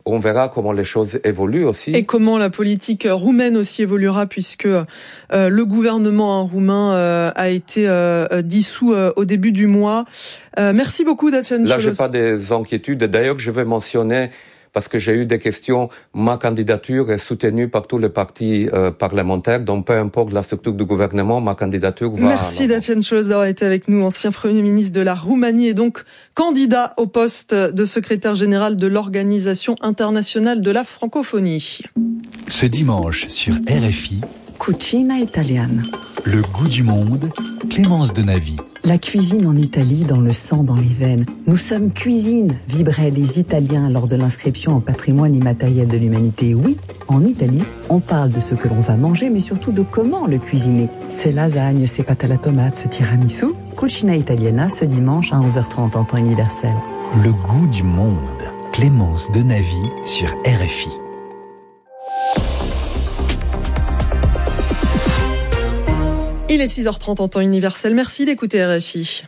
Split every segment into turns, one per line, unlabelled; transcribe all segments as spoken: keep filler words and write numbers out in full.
on verra comment les choses évoluent aussi.
Et comment la politique roumaine aussi évoluera, puisque euh, le gouvernement hein, roumain euh, a été euh, dissous euh, au début du mois. Euh, merci beaucoup, Dacian Ciolos.
Là, j'ai pas des inquiétudes. D'ailleurs, je vais mentionner, parce que j'ai eu des questions, ma candidature est soutenue par tous les partis euh, parlementaires, donc peu importe la structure du gouvernement, ma candidature va...
Merci Dacian Ciolos d'avoir été avec nous, ancien Premier ministre de la Roumanie et donc candidat au poste de secrétaire général de l'Organisation internationale de la francophonie.
Ce dimanche sur R F I,
Cucina italiana.
Le goût du monde, Clémence Denavi.
La cuisine en Italie dans le sang, dans les veines. Nous sommes cuisine, vibraient les Italiens lors de l'inscription en patrimoine immatériel de l'humanité. Oui, en Italie, on parle de ce que l'on va manger, mais surtout de comment le cuisiner. Ces lasagnes, ces pâtes à la tomate, ce tiramisu. Cucina italiana ce dimanche à onze heures trente en temps universel.
Le goût du monde, Clémence Denavi sur R F I.
Il est six heures trente en temps universel. Merci d'écouter R F I.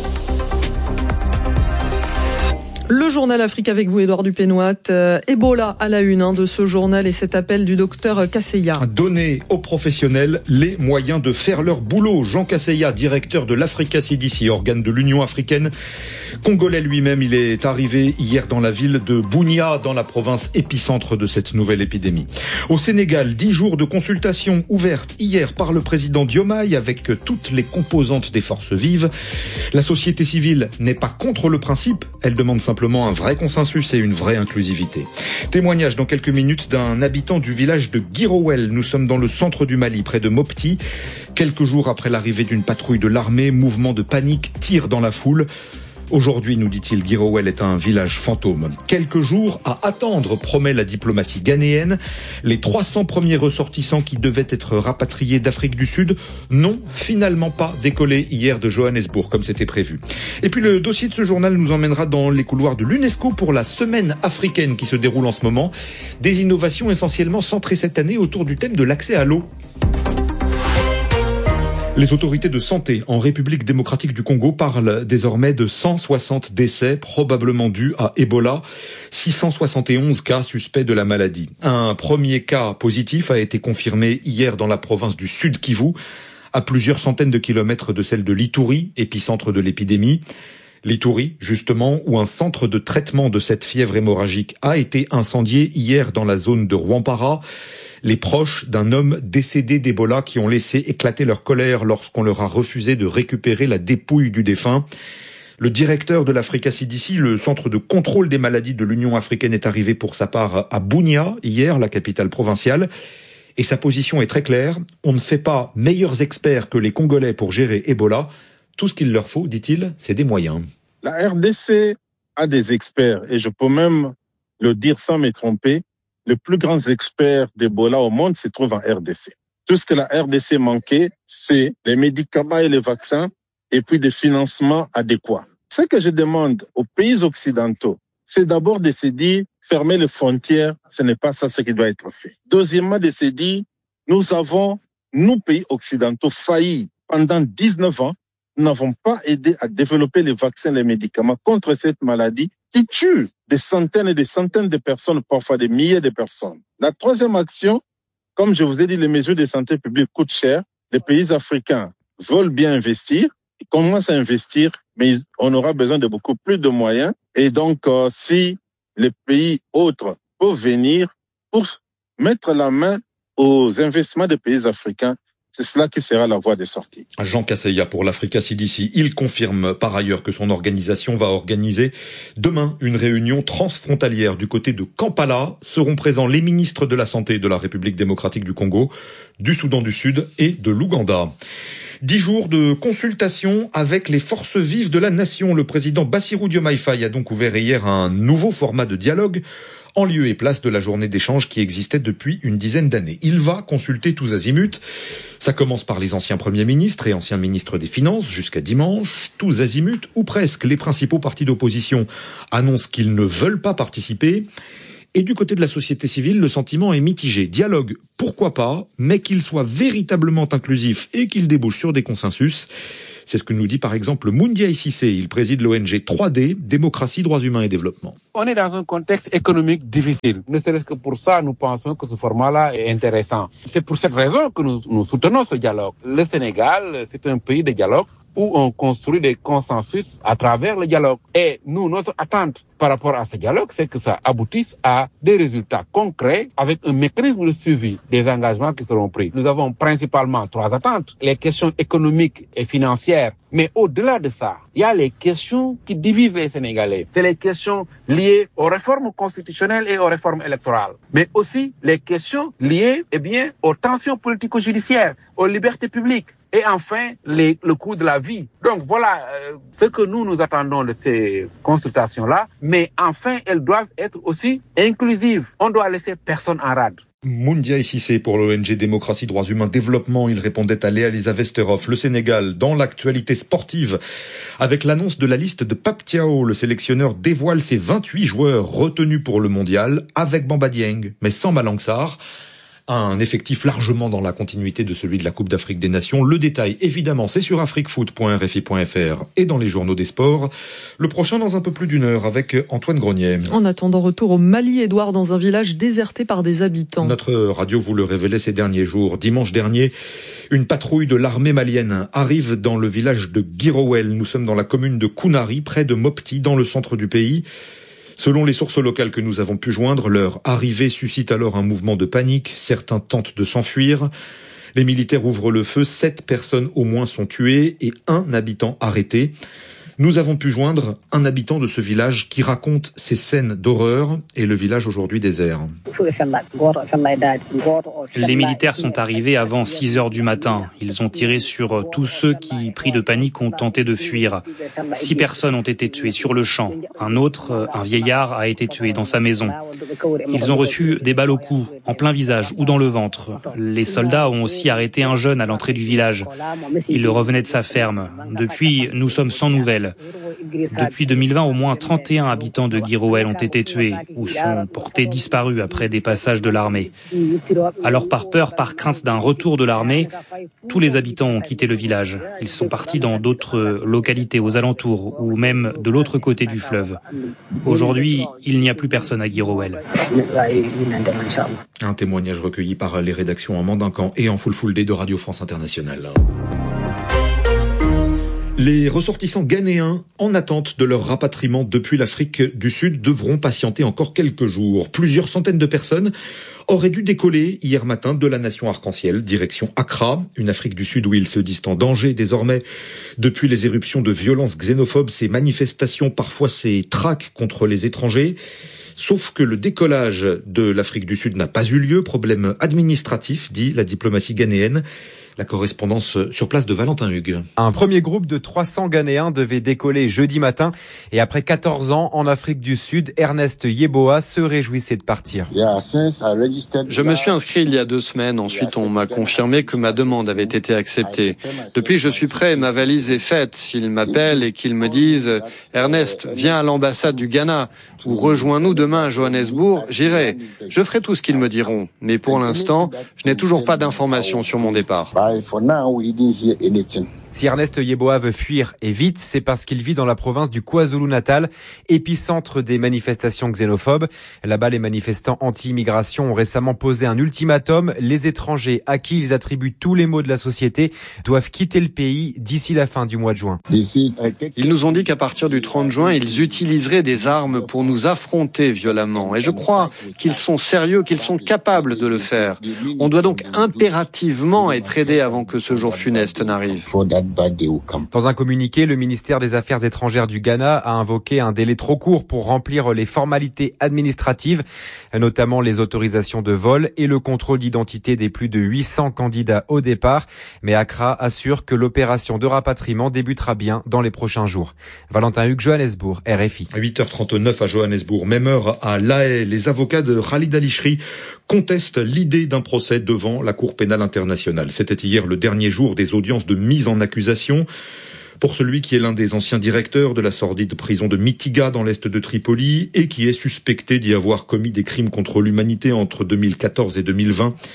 Le journal Afrique avec vous, Édouard Dupénoit. Euh, Ebola à la une hein, de ce journal et cet appel du docteur Kasseya.
Donner aux professionnels les moyens de faire leur boulot. Jean Kasseya, directeur de l'Africa C D C, organe de l'Union africaine, congolais lui-même, il est arrivé hier dans la ville de Bunia, dans la province épicentre de cette nouvelle épidémie. Au Sénégal, dix jours de consultation ouvertes hier par le président Diomaye avec toutes les composantes des forces vives. La société civile n'est pas contre le principe, elle demande simplement Simplement un vrai consensus et une vraie inclusivité. Témoignage dans quelques minutes d'un habitant du village de Guirowel. Nous sommes dans le centre du Mali, près de Mopti. Quelques jours après l'arrivée d'une patrouille de l'armée, mouvement de panique, tir dans la foule. Aujourd'hui, nous dit-il, Guirowel est un village fantôme. Quelques jours à attendre, promet la diplomatie ghanéenne. Les trois cents premiers ressortissants qui devaient être rapatriés d'Afrique du Sud n'ont finalement pas décollé hier de Johannesburg, comme c'était prévu. Et puis le dossier de ce journal nous emmènera dans les couloirs de l'UNESCO pour la semaine africaine qui se déroule en ce moment. Des innovations essentiellement centrées cette année autour du thème de l'accès à l'eau. Les autorités de santé en République démocratique du Congo parlent désormais de cent soixante décès probablement dus à Ebola, six cent soixante et onze cas suspects de la maladie. Un premier cas positif a été confirmé hier dans la province du Sud Kivu, à plusieurs centaines de kilomètres de celle de l'Ituri, épicentre de l'épidémie. L'Ituri, justement, où un centre de traitement de cette fièvre hémorragique a été incendié hier dans la zone de Rwampara. Les proches d'un homme décédé d'Ebola qui ont laissé éclater leur colère lorsqu'on leur a refusé de récupérer la dépouille du défunt. Le directeur de l'Africa C D C, le centre de contrôle des maladies de l'Union africaine, est arrivé pour sa part à Bunia, hier, la capitale provinciale. Et sa position est très claire. On ne fait pas meilleurs experts que les Congolais pour gérer Ebola. Tout ce qu'il leur faut, dit-il, c'est des moyens.
La R D C a des experts, et je peux même le dire sans me tromper. Les plus grands experts d'Ebola au monde se trouvent en R D C. Tout ce que la R D C manquait, c'est les médicaments et les vaccins, et puis des financements adéquats. Ce que je demande aux pays occidentaux, c'est d'abord de se dire, fermer les frontières, ce n'est pas ça ce qui doit être fait. Deuxièmement, de se dire, nous avons, nous pays occidentaux, failli pendant dix-neuf ans, nous n'avons pas aidé à développer les vaccins et les médicaments contre cette maladie qui tue des centaines et des centaines de personnes, parfois des milliers de personnes. La troisième action, comme je vous ai dit, les mesures de santé publique coûtent cher. Les pays africains veulent bien investir, ils commencent à investir, mais on aura besoin de beaucoup plus de moyens. Et donc, euh, si les pays autres peuvent venir pour mettre la main aux investissements des pays africains, c'est cela qui sera la voie de sortie.
Jean Kasseya pour l'Africa C D C. Il confirme par ailleurs que son organisation va organiser demain une réunion transfrontalière du côté de Kampala. Seront présents les ministres de la Santé de la République démocratique du Congo, du Soudan du Sud et de l'Ouganda. Dix jours de consultation avec les forces vives de la nation. Le président Bassirou Diomaye Faye a donc ouvert hier un nouveau format de dialogue en lieu et place de la journée d'échange qui existait depuis une dizaine d'années. Il va consulter tous azimuts. Ça commence par les anciens premiers ministres et anciens ministres des Finances jusqu'à dimanche. Tous azimuts, ou presque, les principaux partis d'opposition annoncent qu'ils ne veulent pas participer. Et du côté de la société civile, le sentiment est mitigé. Dialogue, pourquoi pas, mais qu'il soit véritablement inclusif et qu'il débouche sur des consensus. C'est ce que nous dit par exemple Moundiaye Cissé. Il préside l'O N G trois D, Démocratie, Droits Humains et Développement.
On est dans un contexte économique difficile. Ne serait-ce que pour ça, nous pensons que ce format-là est intéressant. C'est pour cette raison que nous, nous soutenons ce dialogue. Le Sénégal, c'est un pays de dialogue où on construit des consensus à travers le dialogue. Et nous, notre attente par rapport à ce dialogue, c'est que ça aboutisse à des résultats concrets avec un mécanisme de suivi des engagements qui seront pris. Nous avons principalement trois attentes. Les questions économiques et financières. Mais au-delà de ça, il y a les questions qui divisent les Sénégalais. C'est les questions liées aux réformes constitutionnelles et aux réformes électorales. Mais aussi les questions liées, eh bien, aux tensions politico-judiciaires, aux libertés publiques. Et enfin, les, le coût de la vie. Donc voilà euh, ce que nous nous attendons de ces consultations-là. Mais enfin, elles doivent être aussi inclusives. On doit laisser personne en rade.
Moundiaye Cissé pour l'O N G Démocratie, Droits Humains, Développement. Il répondait à Léa Lisa Vesterhoff. Le Sénégal, dans l'actualité sportive, avec l'annonce de la liste de Pape Thiaw, le sélectionneur dévoile ses vingt-huit joueurs retenus pour le mondial, avec Bamba Dieng, mais sans Malang Sarr. Un effectif largement dans la continuité de celui de la Coupe d'Afrique des Nations. Le détail, évidemment, c'est sur afriquefoot point r f i point f r et dans les journaux des sports. Le prochain dans un peu plus d'une heure avec Antoine Grenier.
En attendant, retour au Mali, Édouard, dans un village déserté par des habitants.
Notre radio vous le révélait ces derniers jours. Dimanche dernier, une patrouille de l'armée malienne arrive dans le village de Guirowel. Nous sommes dans la commune de Kounari, près de Mopti, dans le centre du pays. Selon les sources locales que nous avons pu joindre, leur arrivée suscite alors un mouvement de panique. Certains tentent de s'enfuir. Les militaires ouvrent le feu. Sept personnes au moins sont tuées et un habitant arrêté. Nous avons pu joindre un habitant de ce village qui raconte ces scènes d'horreur et le village aujourd'hui désert.
Les militaires sont arrivés avant six heures du matin. Ils ont tiré sur tous ceux qui, pris de panique, ont tenté de fuir. Six personnes ont été tuées sur le champ. Un autre, un vieillard, a été tué dans sa maison. Ils ont reçu des balles au cou, en plein visage ou dans le ventre. Les soldats ont aussi arrêté un jeune à l'entrée du village. Il revenait de sa ferme. Depuis, nous sommes sans nouvelles. Depuis deux mille vingt, au moins trente et un habitants de Guirowel ont été tués ou sont portés disparus après des passages de l'armée. Alors par peur, par crainte d'un retour de l'armée, tous les habitants ont quitté le village. Ils sont partis dans d'autres localités aux alentours ou même de l'autre côté du fleuve. Aujourd'hui, il n'y a plus personne à Guirowel.
Un témoignage recueilli par les rédactions en Mandincan et en Fulfulde de Radio France Internationale. Les ressortissants ghanéens, en attente de leur rapatriement depuis l'Afrique du Sud, devront patienter encore quelques jours. Plusieurs centaines de personnes auraient dû décoller hier matin de la nation arc-en-ciel, direction Accra, une Afrique du Sud où ils se disent en danger désormais depuis les éruptions de violences xénophobes, ces manifestations, parfois ces traques contre les étrangers. Sauf que le décollage de l'Afrique du Sud n'a pas eu lieu, problème administratif, dit la diplomatie ghanéenne. La correspondance sur place de Valentin Hugues.
Un premier groupe de trois cents Ghanéens devait décoller jeudi matin et après quatorze ans en Afrique du Sud, Ernest Yeboah se réjouissait de partir.
Je me suis inscrit il y a deux semaines. Ensuite, on m'a confirmé que ma demande avait été acceptée. Depuis, je suis prêt. Ma valise est faite. S'ils m'appellent et qu'ils me disent « Ernest, viens à l'ambassade du Ghana ou rejoins-nous demain à Johannesburg », j'irai. Je ferai tout ce qu'ils me diront. Mais pour l'instant, je n'ai toujours pas d'informations sur mon départ.
Si Ernest Yeboah veut fuir et vite, c'est parce qu'il vit dans la province du KwaZulu-Natal, épicentre des manifestations xénophobes. Là-bas, les manifestants anti-immigration ont récemment posé un ultimatum. Les étrangers à qui ils attribuent tous les maux de la société doivent quitter le pays d'ici la fin du mois de juin.
Ils nous ont dit qu'à partir du trente juin, ils utiliseraient des armes pour nous affronter violemment. Et je crois qu'ils sont sérieux, qu'ils sont capables de le faire. On doit donc impérativement être aidé avant que ce jour funeste n'arrive.
Dans un communiqué, le ministère des Affaires étrangères du Ghana a invoqué un délai trop court pour remplir les formalités administratives, notamment les autorisations de vol et le contrôle d'identité des plus de huit cents candidats au départ. Mais Accra assure que l'opération de rapatriement débutera bien dans les prochains jours. Valentin Hugues, Johannesburg, R F I.
À huit heures trente-neuf à Johannesburg, même heure à La Haye, les avocats de Khalid Al-Ishri contestent l'idée d'un procès devant la Cour pénale internationale. C'était hier le dernier jour des audiences de mise en accusation pour celui qui est l'un des anciens directeurs de la sordide prison de Mitiga dans l'est de Tripoli et qui est suspecté d'y avoir commis des crimes contre l'humanité entre deux mille quatorze et deux mille vingt.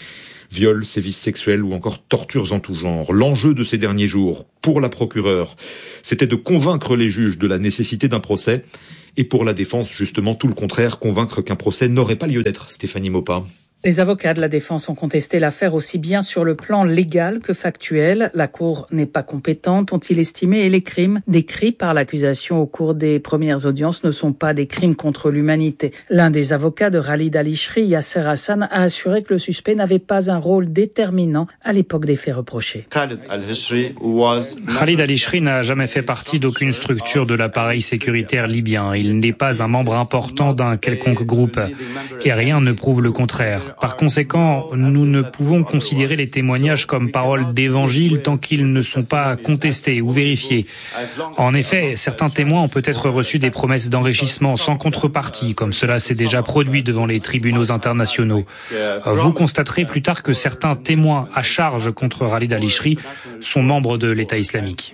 Viols, sévices sexuels ou encore tortures en tout genre. L'enjeu de ces derniers jours, pour la procureure, c'était de convaincre les juges de la nécessité d'un procès. Et pour la défense, justement, tout le contraire, convaincre qu'un procès n'aurait pas lieu d'être. Stéphanie Maupas.
Les avocats de la défense ont contesté l'affaire aussi bien sur le plan légal que factuel. La Cour n'est pas compétente, ont-ils estimé, et les crimes décrits par l'accusation au cours des premières audiences ne sont pas des crimes contre l'humanité. L'un des avocats de Khalid al-Ishri, Yasser Hassan, a assuré que le suspect n'avait pas un rôle déterminant à l'époque des faits reprochés.
Khalid al-Ishri was...
Khalid al-Ishri n'a jamais fait partie d'aucune structure de l'appareil sécuritaire libyen. Il n'est pas un membre important d'un quelconque groupe. Et rien ne prouve le contraire. Par conséquent, nous ne pouvons considérer les témoignages comme paroles d'évangile tant qu'ils ne sont pas contestés ou vérifiés. En effet, certains témoins ont peut-être reçu des promesses d'enrichissement sans contrepartie, comme cela s'est déjà produit devant les tribunaux internationaux. Vous constaterez plus tard que certains témoins à charge contre Khalid al-Ishri sont membres de l'État islamique.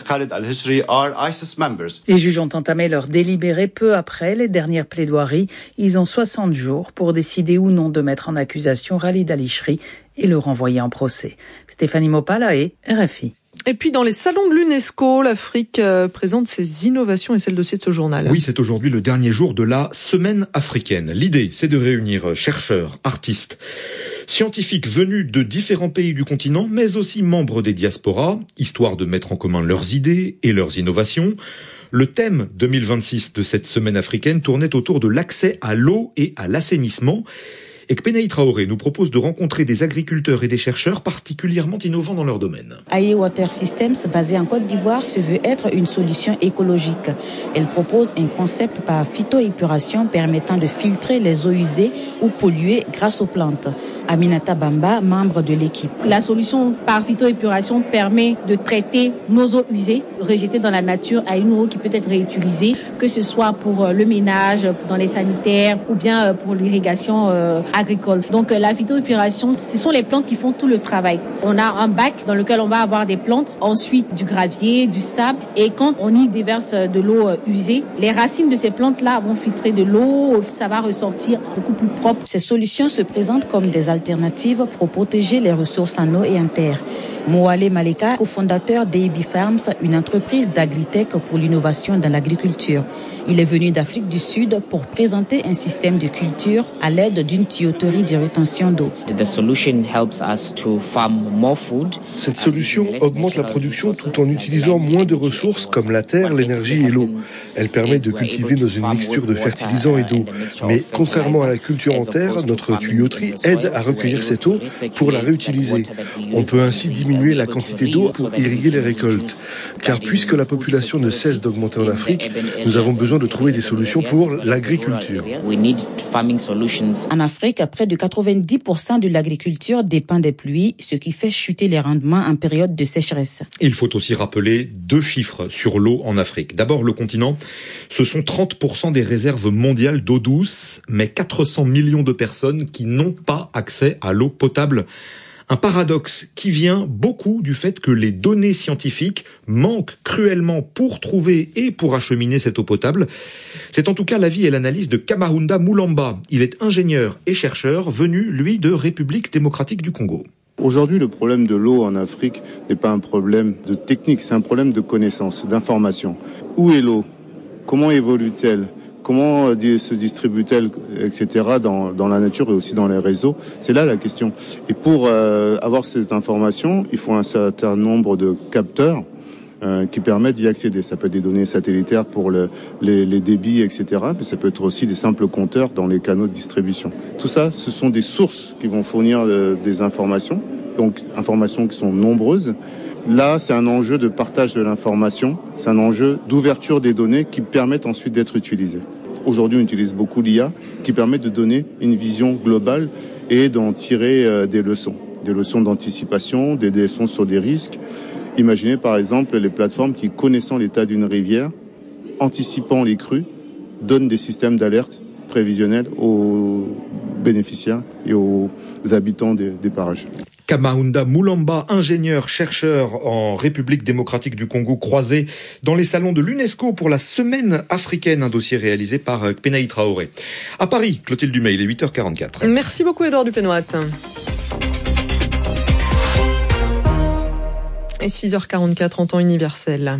Les juges ont entamé leur délibéré peu après les dernières plaidoiries. Ils ont soixante jours pour décider ou non de mettre en accusation Khalid al-Ishri et le renvoyer en procès. Stéphanie Maupas, et R F I.
Et puis dans les salons de l'UNESCO, l'Afrique euh, présente ses innovations et c'est le dossier de ce journal.
Oui, c'est aujourd'hui le dernier jour de la semaine africaine. L'idée, c'est de réunir chercheurs, artistes, scientifiques venus de différents pays du continent, mais aussi membres des diasporas, histoire de mettre en commun leurs idées et leurs innovations. Le thème deux mille vingt-six de cette semaine africaine tournait autour de l'accès à l'eau et à l'assainissement. Et que Penaï Traoré nous propose de rencontrer des agriculteurs et des chercheurs particulièrement innovants dans leur domaine.
Aye Water Systems, basée en Côte d'Ivoire, se veut être une solution écologique. Elle propose un concept par phytoépuration permettant de filtrer les eaux usées ou polluées grâce aux plantes. Aminata Bamba, membre de l'équipe.
La solution par phytoépuration permet de traiter nos eaux usées, rejetées dans la nature, à une eau qui peut être réutilisée, que ce soit pour le ménage, dans les sanitaires ou bien pour l'irrigation euh, agricole. Donc la phytoépuration, ce sont les plantes qui font tout le travail. On a un bac dans lequel on va avoir des plantes, ensuite du gravier, du sable, et quand on y déverse de l'eau usée, les racines de ces plantes-là vont filtrer de l'eau, ça va ressortir beaucoup plus propre.
Ces solutions se présentent comme des alternatives pour protéger les ressources en eau et en terre. Moale Maleka, cofondateur d'A B Farms, une entreprise d'agritech pour l'innovation dans l'agriculture. Il est venu d'Afrique du Sud pour présenter un système de culture à l'aide d'une tuyauterie de rétention d'eau.
Cette solution augmente la production tout en utilisant moins de ressources comme la terre, l'énergie et l'eau. Elle permet de cultiver dans une mixture de fertilisants et d'eau. Mais contrairement à la culture en terre, notre tuyauterie aide à recueillir cette eau pour la réutiliser. On peut ainsi diminuer la quantité d'eau pour irriguer les récoltes. Car puisque la population ne cesse d'augmenter en Afrique, nous avons besoin de trouver des solutions pour l'agriculture.
En Afrique, près de quatre-vingt-dix pour cent de l'agriculture dépend des pluies, ce qui fait chuter les rendements en période de sécheresse.
Il faut aussi rappeler deux chiffres sur l'eau en Afrique. D'abord, le continent, ce sont trente pour cent des réserves mondiales d'eau douce, mais quatre cents millions de personnes qui n'ont pas accès à l'eau potable. Un paradoxe qui vient beaucoup du fait que les données scientifiques manquent cruellement pour trouver et pour acheminer cette eau potable. C'est en tout cas l'avis et l'analyse de Kamahunda Mulamba. Il est ingénieur et chercheur venu, lui, de République démocratique du Congo.
Aujourd'hui, le problème de l'eau en Afrique n'est pas un problème de technique, c'est un problème de connaissance, d'information. Où est l'eau? Comment évolue-t-elle? Comment se distribue-t-elle, et cetera, dans, dans la nature et aussi dans les réseaux? C'est là la question. Et pour euh, avoir cette information, il faut un certain nombre de capteurs euh, qui permettent d'y accéder. Ça peut être des données satellitaires pour le, les, les débits, et cetera. Mais ça peut être aussi des simples compteurs dans les canaux de distribution. Tout ça, ce sont des sources qui vont fournir euh, des informations, donc informations qui sont nombreuses. Là, c'est un enjeu de partage de l'information, c'est un enjeu d'ouverture des données qui permettent ensuite d'être utilisées. Aujourd'hui, on utilise beaucoup l'I A qui permet de donner une vision globale et d'en tirer euh, des leçons. Des leçons d'anticipation, des leçons sur des risques. Imaginez par exemple les plateformes qui, connaissant l'état d'une rivière, anticipant les crues, donnent des systèmes d'alerte prévisionnels aux bénéficiaires et aux habitants des, des parages.
Kamahunda Mulamba, ingénieur, chercheur en République démocratique du Congo, croisé dans les salons de l'UNESCO pour la semaine africaine, un dossier réalisé par Penaï Traoré. À Paris, Clotilde Dumais, il est huit heures quarante-quatre.
Merci beaucoup Édouard Dupénoat. Et six heures quarante-quatre en temps universel.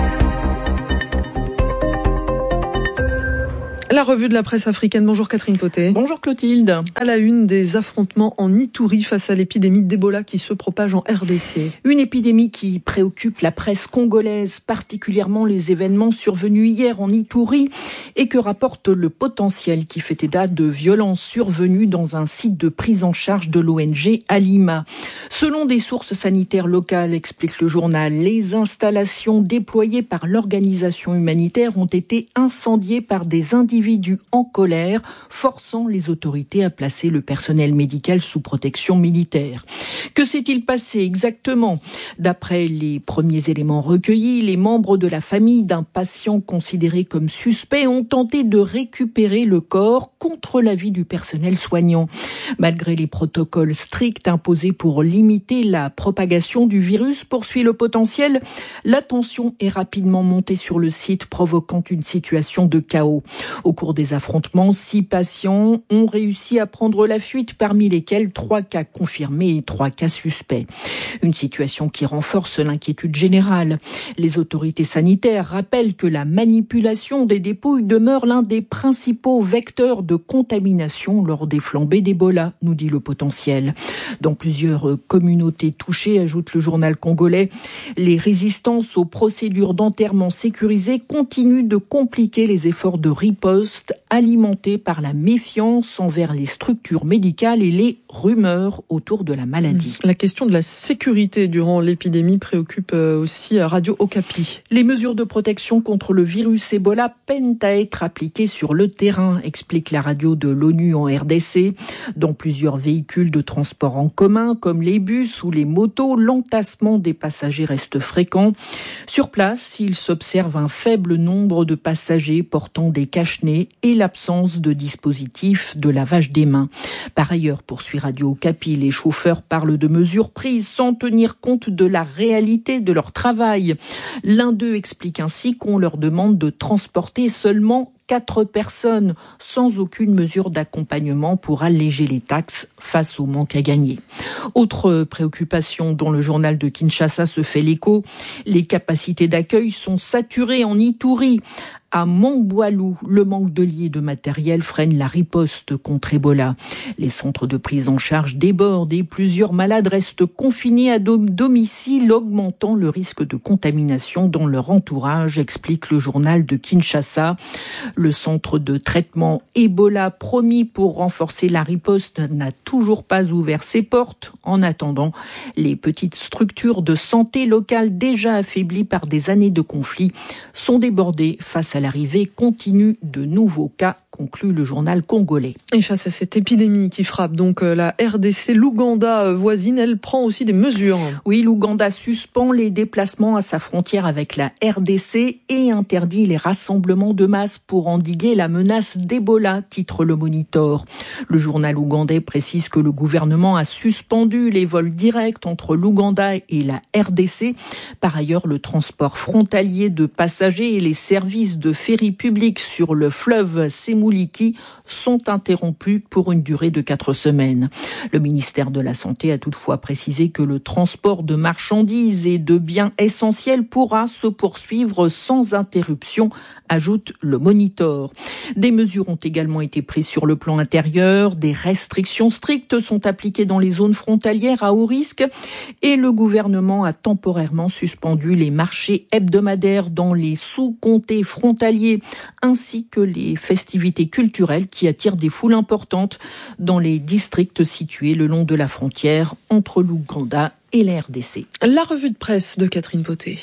La revue de la presse africaine. Bonjour Catherine Potet.
Bonjour Clotilde.
À la une, des affrontements en Ituri face à l'épidémie d'Ebola qui se propage en R D C.
Une épidémie qui préoccupe la presse congolaise, particulièrement les événements survenus hier en Ituri et que rapporte Le Potentiel qui fait état de violences survenues dans un site de prise en charge de l'O N G à Lima. Selon des sources sanitaires locales, explique le journal, les installations déployées par l'organisation humanitaire ont été incendiées par des individus en colère, forçant les autorités à placer le personnel médical sous protection militaire. Que s'est-il passé exactement ? D'après les premiers éléments recueillis, les membres de la famille d'un patient considéré comme suspect ont tenté de récupérer le corps contre l'avis du personnel soignant. Malgré les protocoles stricts imposés pour limiter la propagation du virus, poursuit Le Potentiel, la tension est rapidement montée sur le site, provoquant une situation de chaos. Au cours des affrontements, six patients ont réussi à prendre la fuite, parmi lesquels trois cas confirmés et trois cas suspects. Une situation qui renforce l'inquiétude générale. Les autorités sanitaires rappellent que la manipulation des dépouilles demeure l'un des principaux vecteurs de contamination lors des flambées d'Ebola, nous dit Le Potentiel. Dans plusieurs communautés touchées, ajoute le journal congolais, les résistances aux procédures d'enterrement sécurisées continuent de compliquer les efforts de riposte alimentés par la méfiance envers les structures médicales et les rumeurs autour de la maladie.
La question de la sécurité durant l'épidémie préoccupe aussi Radio Okapi.
Les mesures de protection contre le virus Ebola peinent à être appliquées sur le terrain, explique la radio de l'ONU en R D C. Dans plusieurs véhicules de transport en commun, comme les bus ou les motos, l'entassement des passagers reste fréquent. Sur place, il s'observe un faible nombre de passagers portant des cache-nez et l'absence de dispositifs de lavage des mains. Par ailleurs, poursuit Radio Okapi, les chauffeurs parlent de mesures prises sans tenir compte de la réalité de leur travail. L'un d'eux explique ainsi qu'on leur demande de transporter seulement quatre personnes sans aucune mesure d'accompagnement pour alléger les taxes face au manque à gagner. Autre préoccupation dont le journal de Kinshasa se fait l'écho, les capacités d'accueil sont saturées en Ituri. À Mongboalou, le manque de lits et de matériel freine la riposte contre Ebola. Les centres de prise en charge débordent et plusieurs malades restent confinés à domicile, augmentant le risque de contamination dans leur entourage, explique le journal de Kinshasa. Le centre de traitement Ebola promis pour renforcer la riposte n'a toujours pas ouvert ses portes. En attendant, les petites structures de santé locales déjà affaiblies par des années de conflits sont débordées face à l'arrivée continue de nouveaux cas, conclut le journal congolais.
Et face à cette épidémie qui frappe donc la R D C, l'Ouganda voisine, elle prend aussi des mesures.
Oui, l'Ouganda suspend les déplacements à sa frontière avec la R D C et interdit les rassemblements de masse pour endiguer la menace d'Ebola, titre le Monitor. Le journal ougandais précise que le gouvernement a suspendu les vols directs entre l'Ouganda et la R D C. Par ailleurs, le transport frontalier de passagers et les services de ferry publics sur le fleuve Semuliki sont interrompus pour une durée de quatre semaines. Le ministère de la Santé a toutefois précisé que le transport de marchandises et de biens essentiels pourra se poursuivre sans interruption, ajoute le Monitor. Des mesures ont également été prises sur le plan intérieur, des restrictions strictes sont appliquées dans les zones frontalières à haut risque et le gouvernement a temporairement suspendu les marchés hebdomadaires dans les sous-comtés frontaliers ainsi que les festivités culturelles qui attirent des foules importantes dans les districts situés le long de la frontière entre l'Ouganda et la R D C.
La revue de presse de Catherine Potet.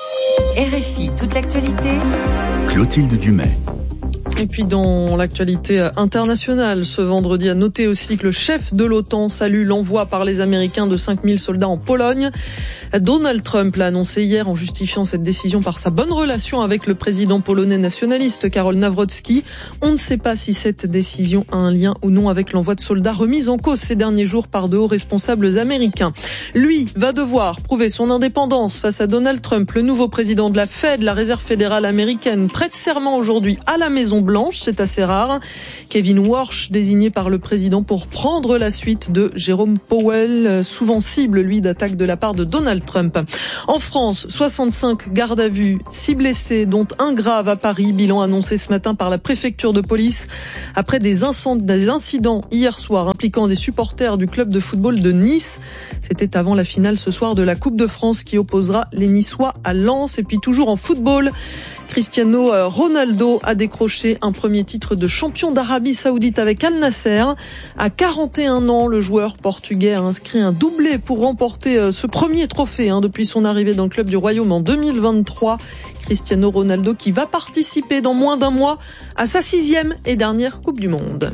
R F I, toute l'actualité.
Clotilde Dumais.
Et puis dans l'actualité internationale, ce vendredi, à noter aussi que le chef de l'OTAN salue l'envoi par les Américains de cinq mille soldats en Pologne. Donald Trump l'a annoncé hier en justifiant cette décision par sa bonne relation avec le président polonais nationaliste Karol Nawrocki. On ne sait pas si cette décision a un lien ou non avec l'envoi de soldats remis en cause ces derniers jours par de hauts responsables américains. Lui va devoir prouver son indépendance face à Donald Trump, le nouveau président de la Fed, la Réserve fédérale américaine, prête serment aujourd'hui à la Maison blanche, c'est assez rare. Kevin Warsh, désigné par le président pour prendre la suite de Jérôme Powell, souvent cible, lui, d'attaques de la part de Donald Trump. En France, soixante-cinq gardes à vue, six blessés, dont un grave à Paris, bilan annoncé ce matin par la préfecture de police après des, incend- des incidents hier soir impliquant des supporters du club de football de Nice. C'était avant la finale ce soir de la Coupe de France qui opposera les Niçois à Lens. Et puis toujours en football, Cristiano Ronaldo a décroché un premier titre de champion d'Arabie Saoudite avec Al Nasser. À quarante et un ans, le joueur portugais a inscrit un doublé pour remporter ce premier trophée hein, depuis son arrivée dans le club du Royaume en deux mille vingt-trois. Cristiano Ronaldo qui va participer dans moins d'un mois à sa sixième et dernière Coupe du Monde.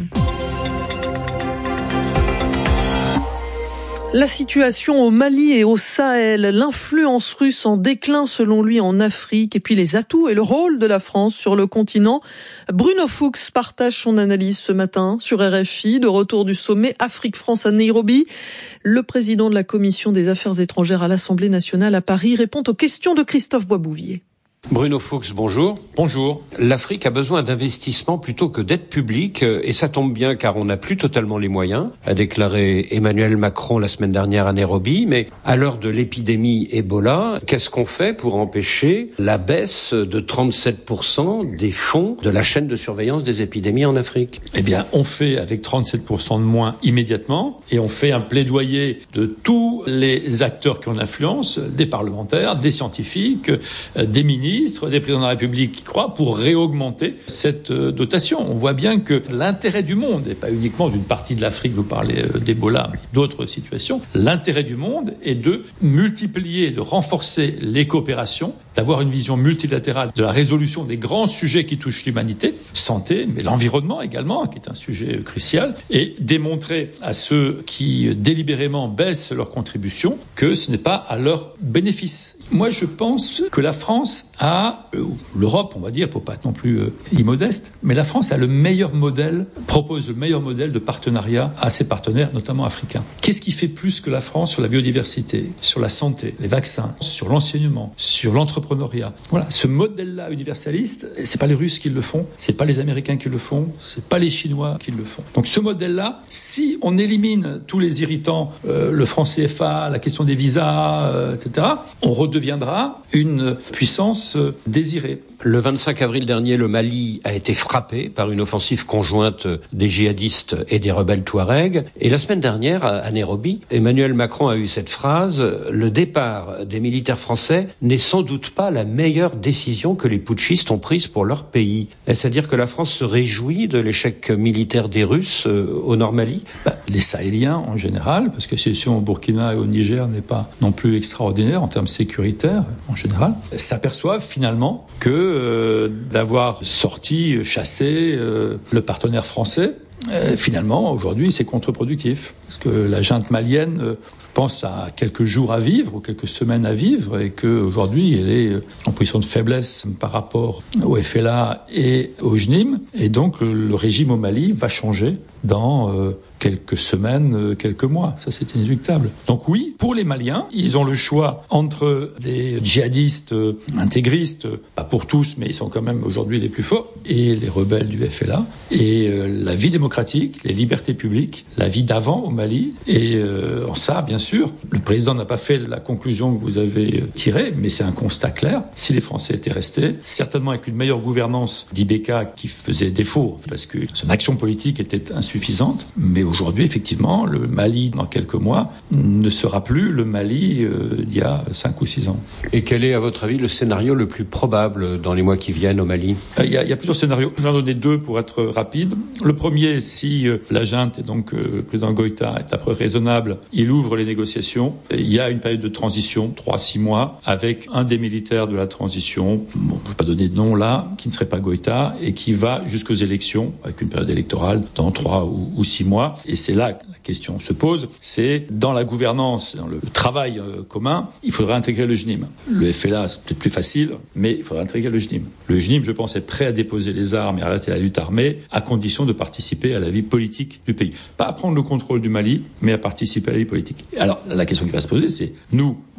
La situation au Mali et au Sahel, l'influence russe en déclin selon lui en Afrique et puis les atouts et le rôle de la France sur le continent. Bruno Fuchs partage son analyse ce matin sur R F I, de retour du sommet Afrique-France à Nairobi. Le président de la Commission des Affaires étrangères à l'Assemblée nationale à Paris répond aux questions de Christophe Boisbouvier.
Bruno Fuchs, bonjour.
Bonjour.
L'Afrique a besoin d'investissement plutôt que d'aide publique, et ça tombe bien car on n'a plus totalement les moyens, a déclaré Emmanuel Macron la semaine dernière à Nairobi. Mais à l'heure de l'épidémie Ebola, qu'est-ce qu'on fait pour empêcher la baisse de trente-sept pour cent des fonds de la chaîne de surveillance des épidémies en Afrique?
Eh bien, on fait avec trente-sept pour cent de moins immédiatement, et on fait un plaidoyer de tous les acteurs qui ont de l'influence, des parlementaires, des scientifiques, des ministres, des présidents de la République qui croient, pour réaugmenter cette dotation. On voit bien que l'intérêt du monde, et pas uniquement d'une partie de l'Afrique, vous parlez d'Ebola, mais d'autres situations, l'intérêt du monde est de multiplier, de renforcer les coopérations, d'avoir une vision multilatérale de la résolution des grands sujets qui touchent l'humanité, santé, mais l'environnement également, qui est un sujet crucial, et démontrer à ceux qui délibérément baissent leurs contributions que ce n'est pas à leur bénéfice. Moi, je pense que la France a, euh, l'Europe, on va dire, pour pas être non plus euh, immodeste, mais la France a le meilleur modèle, propose le meilleur modèle de partenariat à ses partenaires, notamment africains. Qu'est-ce qui fait plus que la France sur la biodiversité, sur la santé, les vaccins, sur l'enseignement, sur l'entrepreneuriat? Voilà, ce modèle-là universaliste, c'est pas les Russes qui le font, c'est pas les Américains qui le font, c'est pas les Chinois qui le font. Donc ce modèle-là, si on élimine tous les irritants, euh, le franc C F A, la question des visas, euh, et cetera, on redevient deviendra une puissance désirée.
Le vingt-cinq avril dernier, le Mali a été frappé par une offensive conjointe des djihadistes et des rebelles touaregs. Et la semaine dernière, à Nairobi, Emmanuel Macron a eu cette phrase: le départ des militaires français n'est sans doute pas la meilleure décision que les putschistes ont prise pour leur pays. Est-ce à dire que la France se réjouit de l'échec militaire des Russes au Nord Mali?
bah, Les Sahéliens en général, parce que la situation au Burkina et au Niger n'est pas non plus extraordinaire en termes sécuritaires en général, s'aperçoivent finalement que Euh, d'avoir sorti, chassé euh, le partenaire français, euh, finalement, aujourd'hui, c'est contre-productif. Parce que la junte malienne euh, pense à quelques jours à vivre ou quelques semaines à vivre, et qu'aujourd'hui, elle est en position de faiblesse par rapport au F L A et au J N I M. Et donc, le, le régime au Mali va changer dans euh, quelques semaines, euh, quelques mois. Ça, c'est inéluctable. Donc oui, pour les Maliens, ils ont le choix entre des djihadistes euh, intégristes, pas pour tous, mais ils sont quand même aujourd'hui les plus forts, et les rebelles du F L A, et euh, la vie démocratique, les libertés publiques, la vie d'avant au Mali. Et euh, en ça, bien sûr, le président n'a pas fait la conclusion que vous avez tirée, mais c'est un constat clair. Si les Français étaient restés, certainement avec une meilleure gouvernance d'I B K qui faisait défaut, parce que son action politique était insuffisante, mais aujourd'hui, effectivement, le Mali, dans quelques mois, ne sera plus le Mali euh, d'il y a cinq ou six ans.
Et quel est, à votre avis, le scénario le plus probable dans les mois qui viennent au Mali?
Il euh, y, y a plusieurs scénarios. Je vais en donner deux pour être rapide. Le premier, si euh, la junte, et donc euh, le président Goïta, est après raisonnable, il ouvre les négociations. Il y a une période de transition, trois à six mois, avec un des militaires de la transition, bon, on ne peut pas donner de nom là, qui ne serait pas Goïta, et qui va jusqu'aux élections, avec une période électorale dans trois ou, ou six mois. Et c'est là que la question se pose, c'est dans la gouvernance, dans le travail euh, commun, il faudrait intégrer le J N I M. Le F L A, c'est peut-être plus facile, mais il faudrait intégrer le J N I M. Le J N I M, je pense, est prêt à déposer les armes et à arrêter la lutte armée, à condition de participer à la vie politique du pays. Pas à prendre le contrôle du Mali, mais à participer à la vie politique. Alors, la question qui va se poser, c'est, nous,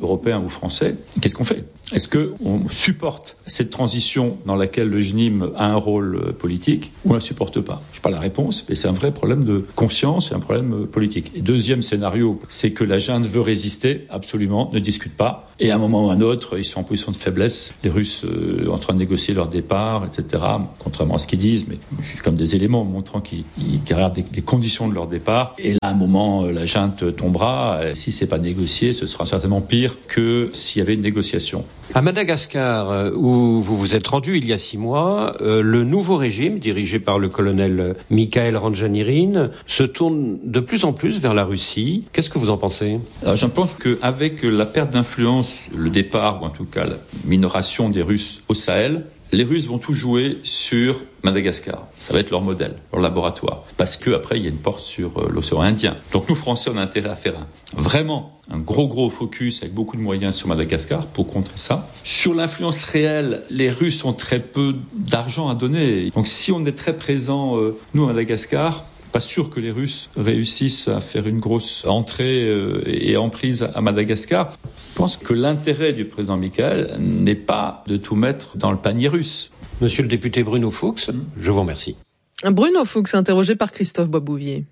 européens ou français, qu'est-ce qu'on fait ? Est-ce qu'on supporte cette transition dans laquelle le J N I M a un rôle politique ou on ne la supporte pas ? Je n'ai pas la réponse, mais c'est un vrai problème de conscience et un problème politique. Et deuxième scénario, c'est que la junte veut résister, absolument, ne discute pas. Et à un moment ou à un autre, ils sont en position de faiblesse. Les Russes euh, en train de négocier leur départ, et cetera. Contrairement à ce qu'ils disent, mais j'ai comme des éléments montrant qu'ils, qu'ils regardent les, les conditions de leur départ. Et là, à un moment, la junte tombera. Et si c'est pas négocié, ce sera certainement pire que s'il y avait une négociation.
À Madagascar, où vous vous êtes rendu il y a six mois, euh, le nouveau régime, dirigé par le colonel Mikhail Ranjanirine, se tourne de plus en plus vers la Russie. Qu'est-ce que vous en pensez ?
Alors, je pense qu'avec la perte d'influence, le départ, ou en tout cas la minoration des Russes au Sahel, les Russes vont tout jouer sur Madagascar. Ça va être leur modèle, leur laboratoire. Parce que après, il y a une porte sur euh, l'océan Indien. Donc nous, Français, on a intérêt à faire un, vraiment un gros, gros focus avec beaucoup de moyens sur Madagascar pour contrer ça. Sur l'influence réelle, les Russes ont très peu d'argent à donner. Donc si on est très présent, euh, nous, à Madagascar, pas sûr que les Russes réussissent à faire une grosse entrée euh, et emprise à Madagascar. Je pense que l'intérêt du président Mikhail n'est pas de tout mettre dans le panier russe.
Monsieur le député Bruno Fuchs, je vous remercie.
Bruno Fuchs, interrogé par Christophe Boisbouvier.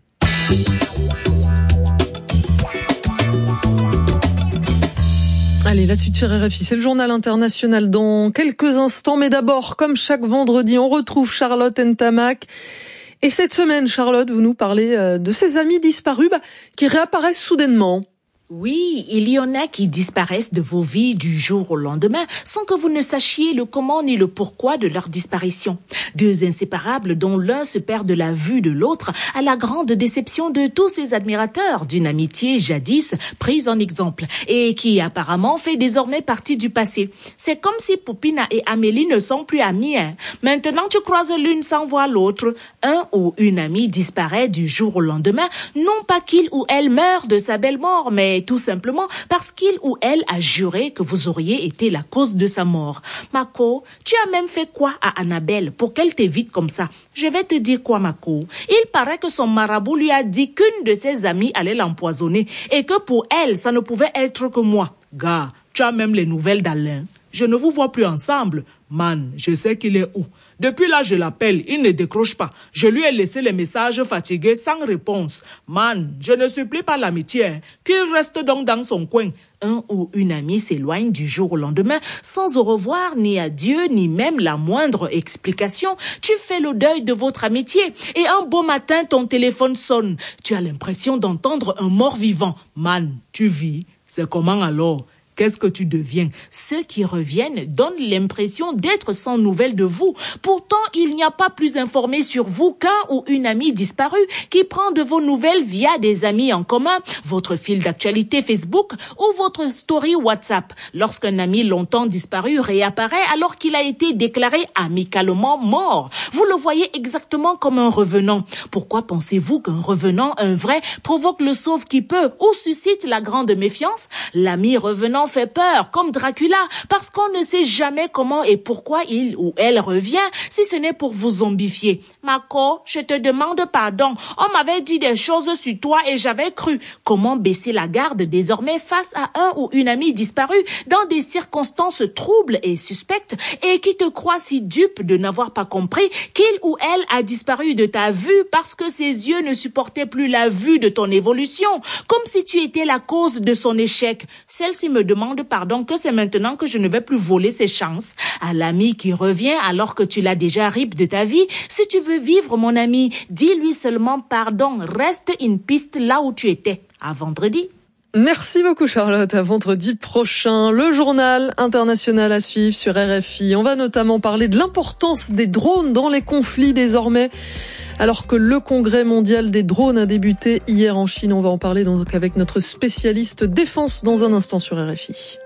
Allez, la suite sur R F I, c'est le journal international dans quelques instants. Mais d'abord, comme chaque vendredi, on retrouve Charlotte Ntamak. Et cette semaine, Charlotte, vous nous parlez de ces amis disparus bah, qui réapparaissent soudainement.
Oui, il y en a qui disparaissent de vos vies du jour au lendemain sans que vous ne sachiez le comment ni le pourquoi de leur disparition. Deux inséparables dont l'un se perd de la vue de l'autre à la grande déception de tous ces admirateurs d'une amitié jadis prise en exemple et qui apparemment fait désormais partie du passé. C'est comme si Poupina et Amélie ne sont plus amies. Hein. Maintenant tu croises l'une sans voir l'autre. Un ou une amie disparaît du jour au lendemain, non pas qu'il ou elle meurt de sa belle mort, mais tout simplement parce qu'il ou elle a juré que vous auriez été la cause de sa mort. Mako, tu as même fait quoi à Annabelle pour qu'elle t'évite comme ça? Je vais te dire quoi, Mako. Il paraît que son marabout lui a dit qu'une de ses amies allait l'empoisonner et que pour elle, ça ne pouvait être que moi. Gars, tu as même les nouvelles d'Alain. Je ne vous vois plus ensemble. Man, je sais qu'il est où. Depuis là, je l'appelle, il ne décroche pas. Je lui ai laissé les messages fatigués sans réponse. Man, je ne supplie pas l'amitié, hein. Qu'il reste donc dans son coin. Un ou une amie s'éloigne du jour au lendemain sans au revoir, ni adieu, ni même la moindre explication. Tu fais le deuil de votre amitié et un beau matin, ton téléphone sonne. Tu as l'impression d'entendre un mort vivant. Man, tu vis. C'est comment alors? Qu'est-ce que tu deviens? Ceux qui reviennent donnent l'impression d'être sans nouvelles de vous. Pourtant, il n'y a pas plus informé sur vous qu'un ou une amie disparue qui prend de vos nouvelles via des amis en commun, votre fil d'actualité Facebook ou votre story WhatsApp. Lorsqu'un ami longtemps disparu réapparaît alors qu'il a été déclaré amicalement mort, vous le voyez exactement comme un revenant. Pourquoi pensez-vous qu'un revenant, un vrai, provoque le sauve qui peut ou suscite la grande méfiance? L'ami revenant fait peur, comme Dracula, parce qu'on ne sait jamais comment et pourquoi il ou elle revient, si ce n'est pour vous zombifier. Mako, je te demande pardon. On m'avait dit des choses sur toi et j'avais cru. Comment baisser la garde désormais face à un ou une amie disparue dans des circonstances troubles et suspectes et qui te croit si dupe de n'avoir pas compris qu'il ou elle a disparu de ta vue parce que ses yeux ne supportaient plus la vue de ton évolution, comme si tu étais la cause de son échec. Celle-ci me demande pardon que c'est maintenant que je ne vais plus voler ses chances. À l'ami qui revient alors que tu l'as déjà rip de ta vie, si tu veux vivre mon ami, dis-lui seulement pardon, reste une piste là où tu étais. À vendredi.
Merci beaucoup Charlotte, à vendredi prochain. Le journal international à suivre sur R F I. On va notamment parler de l'importance des drones dans les conflits désormais. Alors que le congrès mondial des drones a débuté hier en Chine, on va en parler donc avec notre spécialiste défense dans un instant sur R F I.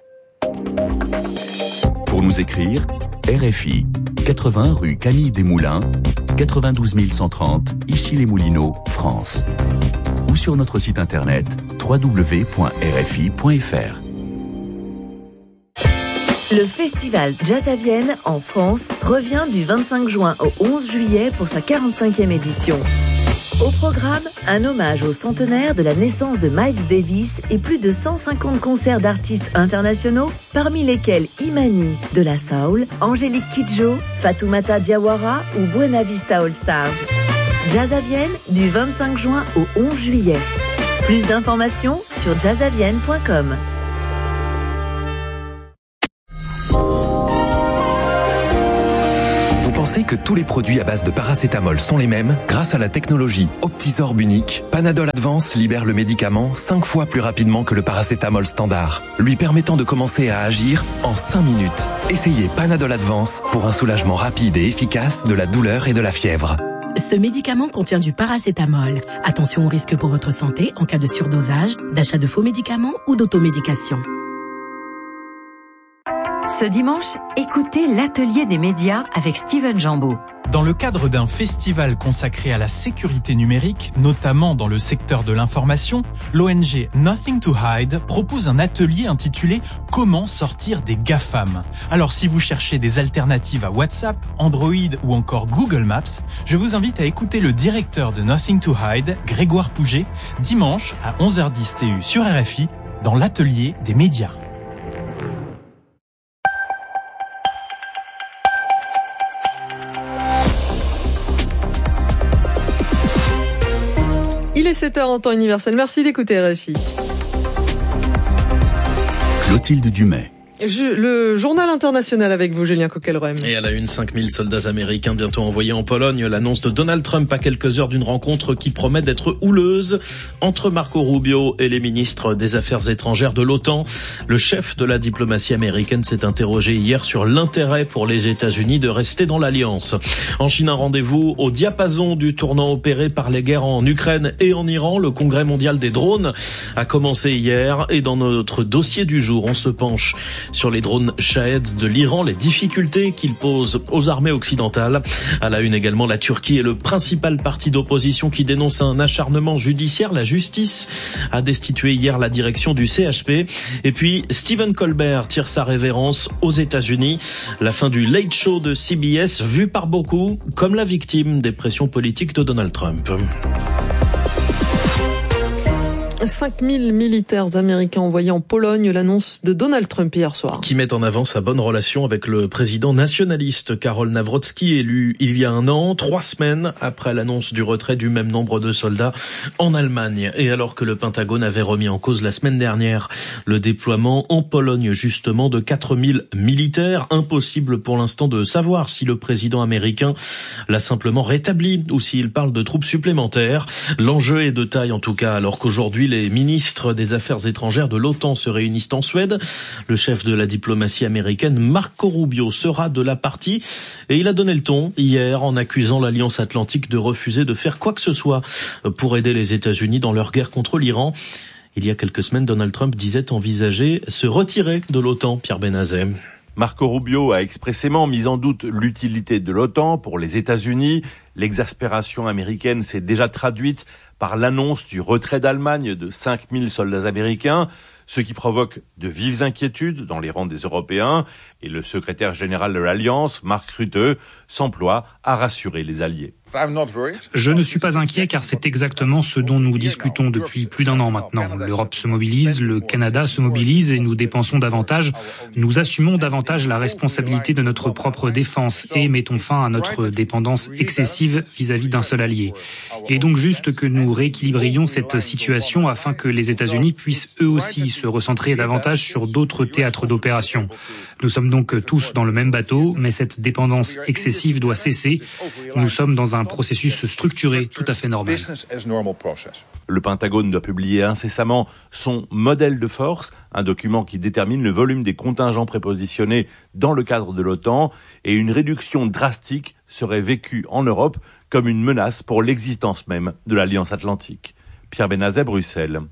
Pour nous écrire, R F I, quatre-vingts rue Camille Desmoulins, quatre-vingt-douze mille cent trente, Issy-les-Moulineaux, France. Ou sur notre site internet w w w point r f i point f r.
Le festival Jazz à Vienne, en France, revient du vingt-cinq juin au onze juillet pour sa quarante-cinquième édition. Au programme, un hommage au centenaire de la naissance de Miles Davis et plus de cent cinquante concerts d'artistes internationaux, parmi lesquels Imani de la Soul, Angélique Kidjo, Fatoumata Diawara ou Buena Vista All Stars. Jazz à Vienne du vingt-cinq juin au onze juillet. Plus d'informations sur jazzavienne point com.
Vous pensez que tous les produits à base de paracétamol sont les mêmes? Grâce à la technologie Optisorb unique, Panadol Advance libère le médicament cinq fois plus rapidement que le paracétamol standard, lui permettant de commencer à agir en cinq minutes. Essayez Panadol Advance pour un soulagement rapide et efficace de la douleur et de la fièvre.
Ce médicament contient du paracétamol. Attention aux risques pour votre santé en cas de surdosage, d'achat de faux médicaments ou d'automédication.
Ce dimanche, écoutez l'atelier des médias avec Steven Jambeau.
Dans le cadre d'un festival consacré à la sécurité numérique, notamment dans le secteur de l'information, l'O N G Nothing to Hide propose un atelier intitulé « Comment sortir des GAFAM ». Alors si vous cherchez des alternatives à WhatsApp, Android ou encore Google Maps, je vous invite à écouter le directeur de Nothing to Hide, Grégoire Pouget, dimanche à onze heures dix T U sur R F I, dans l'atelier des médias.
Il est sept heures en temps universel. Merci d'écouter R F I.
Clotilde Dumais.
Je, le journal international avec vous, Julien Coquelrem.
Et à la une, cinq mille soldats américains bientôt envoyés en Pologne. L'annonce de Donald Trump à quelques heures d'une rencontre qui promet d'être houleuse entre Marco Rubio et les ministres des Affaires étrangères de l'OTAN. Le chef de la diplomatie américaine s'est interrogé hier sur l'intérêt pour les États-Unis de rester dans l'alliance. En Chine, un rendez-vous au diapason du tournant opéré par les guerres en Ukraine et en Iran. Le congrès mondial des drones a commencé hier et dans notre dossier du jour, on se penche sur les drones Shahed de l'Iran, les difficultés qu'ils posent aux armées occidentales. À la une également, la Turquie est le principal parti d'opposition qui dénonce un acharnement judiciaire. La justice a destitué hier la direction du C H P. Et puis, Stephen Colbert tire sa révérence aux États-Unis. La fin du Late Show de C B S, vue par beaucoup comme la victime des pressions politiques de Donald Trump.
cinq mille militaires américains envoyés en Pologne, l'annonce de Donald Trump hier soir.
Qui met en avant sa bonne relation avec le président nationaliste Karol Nawrocki, élu il y a un an, trois semaines après l'annonce du retrait du même nombre de soldats en Allemagne. Et alors que le Pentagone avait remis en cause la semaine dernière le déploiement en Pologne justement de quatre mille militaires, impossible pour l'instant de savoir si le président américain l'a simplement rétabli ou s'il parle de troupes supplémentaires. L'enjeu est de taille en tout cas, alors qu'aujourd'hui les ministres des Affaires étrangères de l'OTAN se réunissent en Suède. Le chef de la diplomatie américaine, Marco Rubio, sera de la partie et il a donné le ton hier en accusant l'Alliance Atlantique de refuser de faire quoi que ce soit pour aider les États-Unis dans leur guerre contre l'Iran. Il y a quelques semaines, Donald Trump disait envisager se retirer de l'OTAN, Pierre Benazet.
Marco Rubio a expressément mis en doute l'utilité de l'OTAN pour les États-Unis. L'exaspération américaine s'est déjà traduite par l'annonce du retrait d'Allemagne de cinq mille soldats américains, ce qui provoque de vives inquiétudes dans les rangs des Européens. Et le secrétaire général de l'Alliance, Mark Rutte, s'emploie à rassurer les alliés.
Je ne suis pas inquiet car c'est exactement ce dont nous discutons depuis plus d'un an maintenant. L'Europe se mobilise, le Canada se mobilise et nous dépensons davantage. Nous assumons davantage la responsabilité de notre propre défense et mettons fin à notre dépendance excessive vis-à-vis d'un seul allié. Il est donc juste que nous rééquilibrions cette situation afin que les États-Unis puissent eux aussi se recentrer davantage sur d'autres théâtres d'opération. Nous sommes donc tous dans le même bateau, mais cette dépendance excessive doit cesser. Nous sommes dans un processus structuré tout à fait normal.
Le Pentagone doit publier incessamment son modèle de force, un document qui détermine le volume des contingents prépositionnés dans le cadre de l'OTAN, et une réduction drastique serait vécue en Europe comme une menace pour l'existence même de l'Alliance Atlantique. Pierre Benazet, Bruxelles.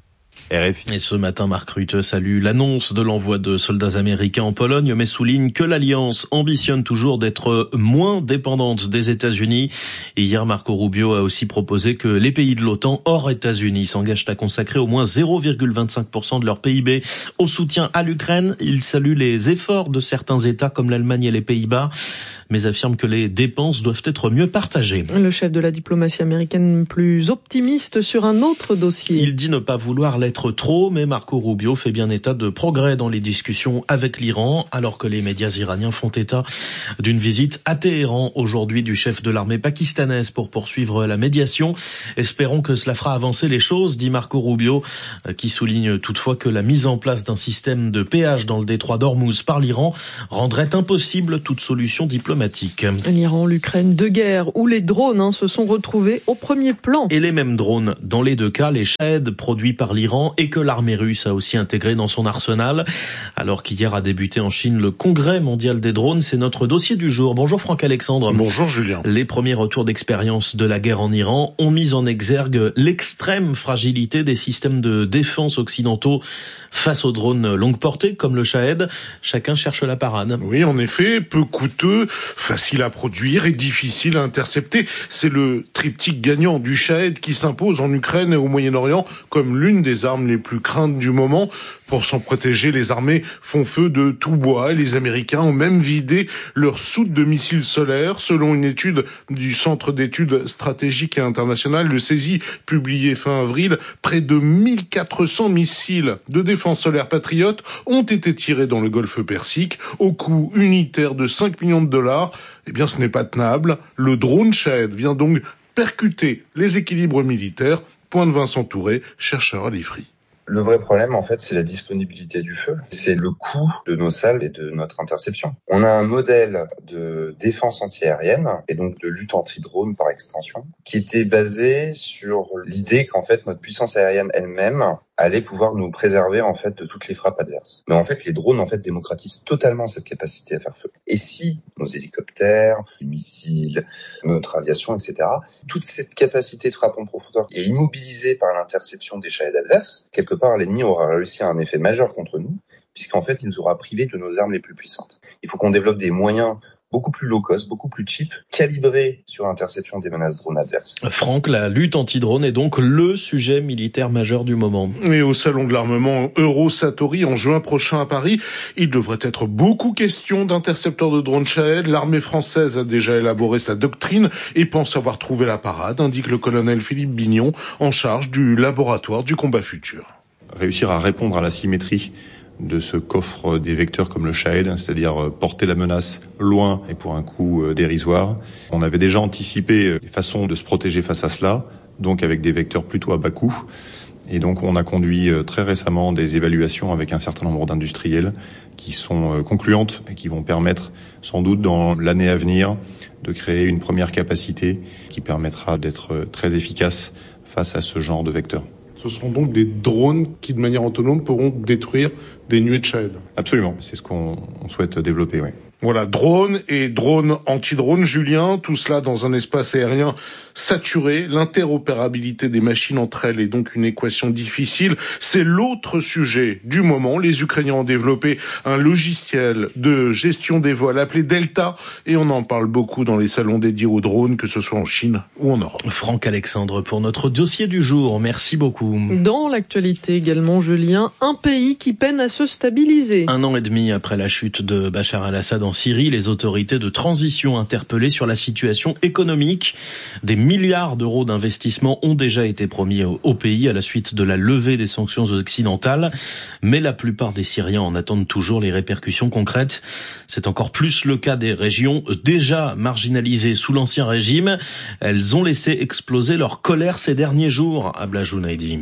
R F I.
Et ce matin, Mark Rutte salue l'annonce de l'envoi de soldats américains en Pologne, mais souligne que l'Alliance ambitionne toujours d'être moins dépendante des États-Unis. Et hier, Marco Rubio a aussi proposé que les pays de l'OTAN hors États-Unis s'engagent à consacrer au moins zéro virgule vingt-cinq pour cent de leur P I B au soutien à l'Ukraine. Il salue les efforts de certains États comme l'Allemagne et les Pays-Bas, mais affirme que les dépenses doivent être mieux partagées.
Le chef de la diplomatie américaine plus optimiste sur un autre dossier.
Il dit ne pas vouloir l'être trop, mais Marco Rubio fait bien état de progrès dans les discussions avec l'Iran, alors que les médias iraniens font état d'une visite à Téhéran aujourd'hui du chef de l'armée pakistanaise pour poursuivre la médiation. Espérons que cela fera avancer les choses, dit Marco Rubio, qui souligne toutefois que la mise en place d'un système de péage dans le détroit d'Ormuz par l'Iran rendrait impossible toute solution diplomatique.
L'Iran, l'Ukraine, deux guerres où les drones hein, se sont retrouvés au premier plan.
Et les mêmes drones, dans les deux cas, les Shahed produits par l'Iran et que l'armée russe a aussi intégré dans son arsenal. Alors qu'hier a débuté en Chine le congrès mondial des drones, c'est notre dossier du jour. Bonjour Franck Alexandre.
Bonjour Julien.
Les premiers retours d'expérience de la guerre en Iran ont mis en exergue l'extrême fragilité des systèmes de défense occidentaux face aux drones longue portée comme le Shahed. Chacun cherche la parade.
Oui, en effet, peu coûteux, facile à produire et difficile à intercepter. C'est le triptyque gagnant du Shahed qui s'impose en Ukraine et au Moyen-Orient comme l'une des armes les plus craintes du moment. Pour s'en protéger, les armées font feu de tout bois et les Américains ont même vidé leur soute de missiles solaires. Selon une étude du Centre d'études stratégiques et internationales, le C E S I, publié fin avril, près de mille quatre cents missiles de défense solaire patriotes ont été tirés dans le golfe Persique au coût unitaire de cinq millions de dollars. Eh bien, ce n'est pas tenable. Le drone Shahed vient donc percuter les équilibres militaires. Point de Vincent Touré, chercheur à l'I F R I.
Le vrai problème, en fait, c'est la disponibilité du feu. C'est le coût de nos salves et de notre interception. On a un modèle de défense antiaérienne et donc de lutte anti-drone par extension qui était basé sur l'idée qu'en fait, notre puissance aérienne elle-même allait pouvoir nous préserver en fait de toutes les frappes adverses. Mais en fait, les drones en fait démocratisent totalement cette capacité à faire feu. Et si nos hélicoptères, les missiles, notre aviation, et cetera, toute cette capacité de frappe en profondeur est immobilisée par l'interception des Shahed adverses, quelque part l'ennemi aura réussi à un effet majeur contre nous, puisqu'en fait il nous aura privés de nos armes les plus puissantes. Il faut qu'on développe des moyens beaucoup plus low cost, beaucoup plus cheap, calibrés sur l'interception des menaces drones adverses.
Franck, la lutte anti-drone est donc le sujet militaire majeur du moment.
Et au salon de l'armement Eurosatori en juin prochain à Paris, il devrait être beaucoup question d'intercepteurs de drones Shahed. L'armée française a déjà élaboré sa doctrine et pense avoir trouvé la parade, indique le colonel Philippe Bignon, en charge du laboratoire du combat futur.
Réussir à répondre à la symétrie de ce qu'offre des vecteurs comme le Shahed, c'est-à-dire porter la menace loin et pour un coût dérisoire. On avait déjà anticipé les façons de se protéger face à cela, donc avec des vecteurs plutôt à bas coût. Et donc on a conduit très récemment des évaluations avec un certain nombre d'industriels qui sont concluantes et qui vont permettre sans doute dans l'année à venir de créer une première capacité qui permettra d'être très efficace face à ce genre de vecteurs.
Ce seront donc des drones qui, de manière autonome, pourront détruire des nuées de Shahed.
Absolument, c'est ce qu'on souhaite développer, oui.
Voilà, drone et drone anti-drone, Julien, tout cela dans un espace aérien saturé. L'interopérabilité des machines entre elles est donc une équation difficile. C'est l'autre sujet du moment. Les Ukrainiens ont développé un logiciel de gestion des vols appelé Delta et on en parle beaucoup dans les salons dédiés aux drones, que ce soit en Chine ou en Europe.
Franck Alexandre pour notre dossier du jour. Merci beaucoup.
Dans l'actualité également, Julien, un pays qui peine à se stabiliser.
Un an et demi après la chute de Bachar al-Assad en Syrie, les autorités de transition interpellées sur la situation économique. Des milliards d'euros d'investissement ont déjà été promis au pays à la suite de la levée des sanctions occidentales. Mais la plupart des Syriens en attendent toujours les répercussions concrètes. C'est encore plus le cas des régions déjà marginalisées sous l'ancien régime. Elles ont laissé exploser leur colère ces derniers jours. Abla Jounaidi.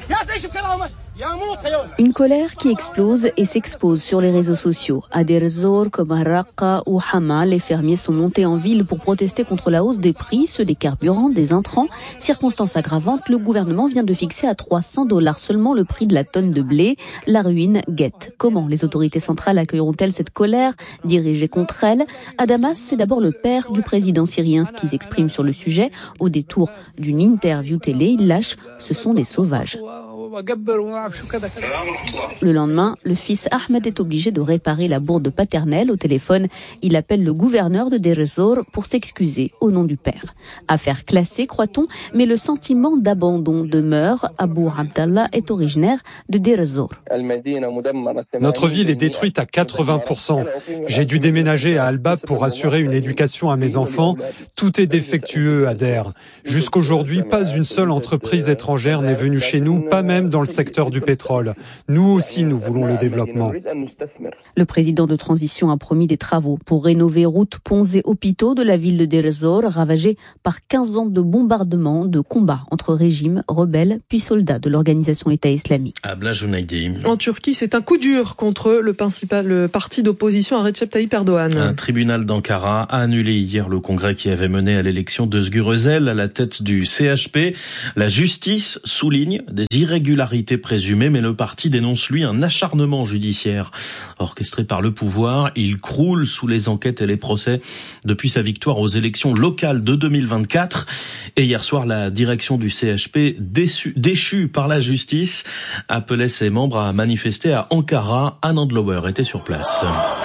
Une colère qui explose et s'expose sur les réseaux sociaux. À Deir ez-Zor, comme à Raqqa ou Hama, les fermiers sont montés en ville pour protester contre la hausse des prix, ceux des carburants, des intrants. Circonstance aggravante, le gouvernement vient de fixer à trois cents dollars seulement le prix de la tonne de blé. La ruine guette. Comment les autorités centrales accueilleront-elles cette colère dirigée contre elles? À Damas, c'est d'abord le père du président syrien qui s'exprime sur le sujet. Au détour d'une interview télé, il lâche « ce sont des sauvages ». Le lendemain, le fils Ahmed est obligé de réparer la bourde paternelle. Au téléphone, il appelle le gouverneur de Deir ez-Zor pour s'excuser au nom du père. Affaire classée, croit-on, mais le sentiment d'abandon demeure. Abou Abdallah est originaire de Deir ez-Zor.
Notre ville est détruite à quatre-vingts pour cent. J'ai dû déménager à Al-Bab pour assurer une éducation à mes enfants. Tout est défectueux à Deir. Jusqu'aujourd'hui, pas une seule entreprise étrangère n'est venue chez nous, pas même dans le secteur du pétrole. Nous aussi, nous voulons le développement.
Le président de transition a promis des travaux pour rénover routes, ponts et hôpitaux de la ville de Deir ez-Zor, ravagée par quinze ans de bombardements, de combats entre régimes, rebelles, puis soldats de l'organisation État islamique.
En Turquie, c'est un coup dur contre le principal le parti d'opposition à Recep Tayyip Erdogan.
Un tribunal d'Ankara a annulé hier le congrès qui avait mené à l'élection d'Özgür Özel à la tête du C H P. La justice souligne des irrégularités présumées, mais le parti dénonce, lui, un acharnement judiciaire orchestré par le pouvoir. Il croule sous les enquêtes et les procès depuis sa victoire aux élections locales de deux mille vingt-quatre. Et hier soir, la direction du C H P, déçue, déchue par la justice, appelait ses membres à manifester à Ankara. Anne Andlauer était sur place.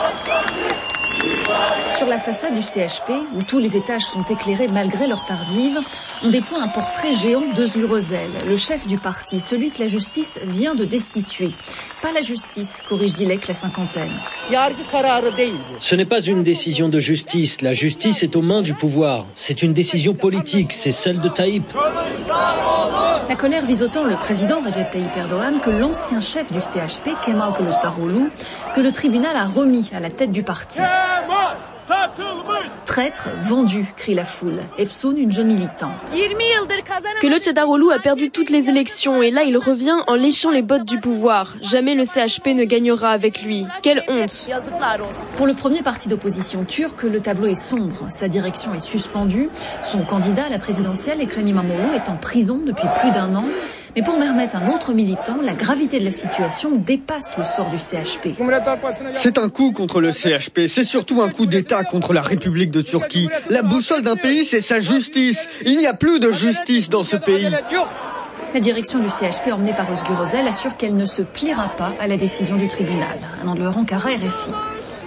Sur la façade du C H P, où tous les étages sont éclairés malgré leur tardive, on déploie un portrait géant d'Özgür Özel, le chef du parti, celui que la justice vient de destituer. Pas la justice, corrige Dilek, la cinquantaine.
Ce n'est pas une décision de justice. La justice est aux mains du pouvoir. C'est une décision politique, c'est celle de Tayyip.
La colère vise autant le président Recep Tayyip Erdogan que l'ancien chef du C H P, Kemal Kılıçdaroğlu, que le tribunal a remis à la tête du parti. Traître, vendu, crie la foule. Efsoun, une jeune militante.
Kılıçdaroğlu a perdu toutes les élections et là il revient en léchant les bottes du pouvoir. Jamais le C H P ne gagnera avec lui. Quelle honte.
Pour le premier parti d'opposition turc, le tableau est sombre. Sa direction est suspendue. Son candidat à la présidentielle, Ekrem İmamoğlu, est en prison depuis plus d'un an. Mais pour Mehmet, un autre militant, la gravité de la situation dépasse le sort du C H P.
C'est un coup contre le C H P, c'est surtout un coup d'État contre la République de Turquie. La boussole d'un pays, c'est sa justice. Il n'y a plus de justice dans ce pays.
La direction du C H P, emmenée par Özgür Özel, assure qu'elle ne se pliera pas à la décision du tribunal. Un Andleur Ankara, R F I.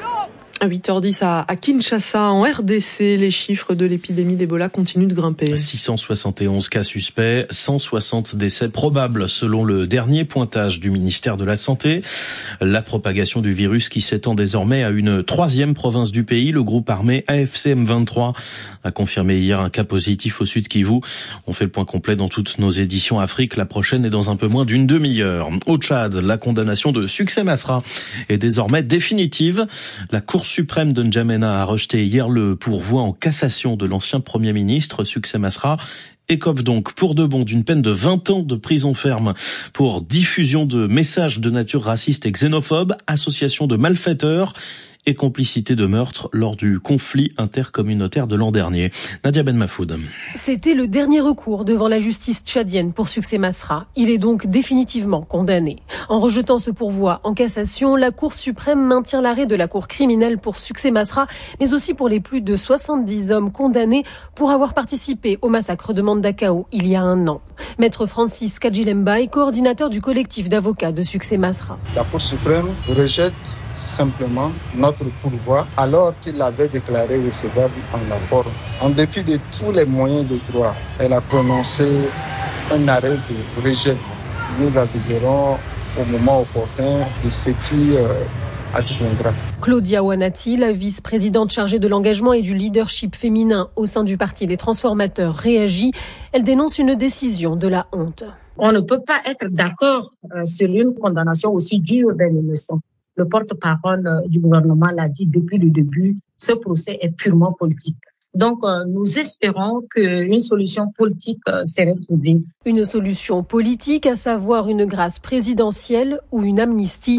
À huit heures dix à Kinshasa, en R D C, les chiffres de l'épidémie d'Ebola continuent de grimper.
six cent soixante et onze cas suspects, cent soixante décès probables selon le dernier pointage du ministère de la Santé. La propagation du virus qui s'étend désormais à une troisième province du pays. Le groupe armé A F C M vingt-trois a confirmé hier un cas positif au sud Kivu. On fait le point complet dans toutes nos éditions Afrique. La prochaine est dans un peu moins d'une demi-heure. Au Tchad, la condamnation de Succès Masra est désormais définitive. La Cour suprême de N'Djamena a rejeté hier le pourvoi en cassation de l'ancien Premier ministre Succès Masra. Écope donc pour de bon d'une peine de vingt ans de prison ferme pour diffusion de messages de nature raciste et xénophobe, association de malfaiteurs et complicité de meurtre lors du conflit intercommunautaire de l'an dernier. Nadia Ben Mafoud.
C'était le dernier recours devant la justice tchadienne pour Succès Masra. Il est donc définitivement condamné. En rejetant ce pourvoi en cassation, la Cour suprême maintient l'arrêt de la Cour criminelle pour Succès Masra, mais aussi pour les plus de soixante-dix hommes condamnés pour avoir participé au massacre de Mandakao il y a un an. Maître Francis Kadjilemba est coordinateur du collectif d'avocats de Succès Masra.
La Cour suprême rejette simplement notre pourvoi alors qu'il l'avait déclaré recevable en la forme. En dépit de tous les moyens de droit, elle a prononcé un arrêt de rejet. Nous aviserons au moment opportun de ce qui euh, adviendra.
Claudia Wanati, la vice-présidente chargée de l'engagement et du leadership féminin au sein du parti Les Transformateurs, réagit. Elle dénonce une décision de la honte.
On ne peut pas être d'accord euh, sur une condamnation aussi dure d'un innocent. Le porte-parole du gouvernement l'a dit depuis le début, ce procès est purement politique. Donc, euh, nous espérons qu'une solution politique euh, serait trouvée.
Une solution politique, à savoir une grâce présidentielle ou une amnistie.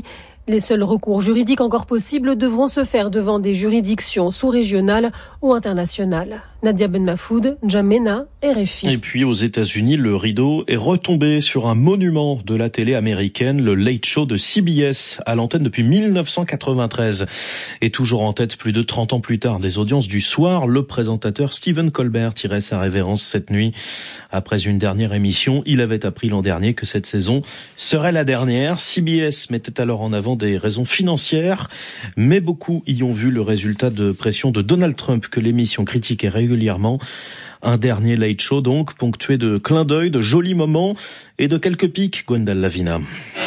Les seuls recours juridiques encore possibles devront se faire devant des juridictions sous-régionales ou internationales. Nadia Ben Mafoud, N'Djamena, R F I.
Et puis aux États-Unis, le rideau est retombé sur un monument de la télé américaine, le Late Show de C B S, à l'antenne depuis mille neuf cent quatre-vingt-treize. Et toujours en tête plus de trente ans plus tard des audiences du soir, le présentateur Stephen Colbert tirait sa révérence cette nuit. Après une dernière émission, il avait appris l'an dernier que cette saison serait la dernière. C B S mettait alors en avant des raisons financières, mais beaucoup y ont vu le résultat de pression de Donald Trump que l'émission critiquait régulièrement. Un dernier Late Show donc, ponctué de clins d'œil, de jolis moments et de quelques pics, Gwendal Lavina.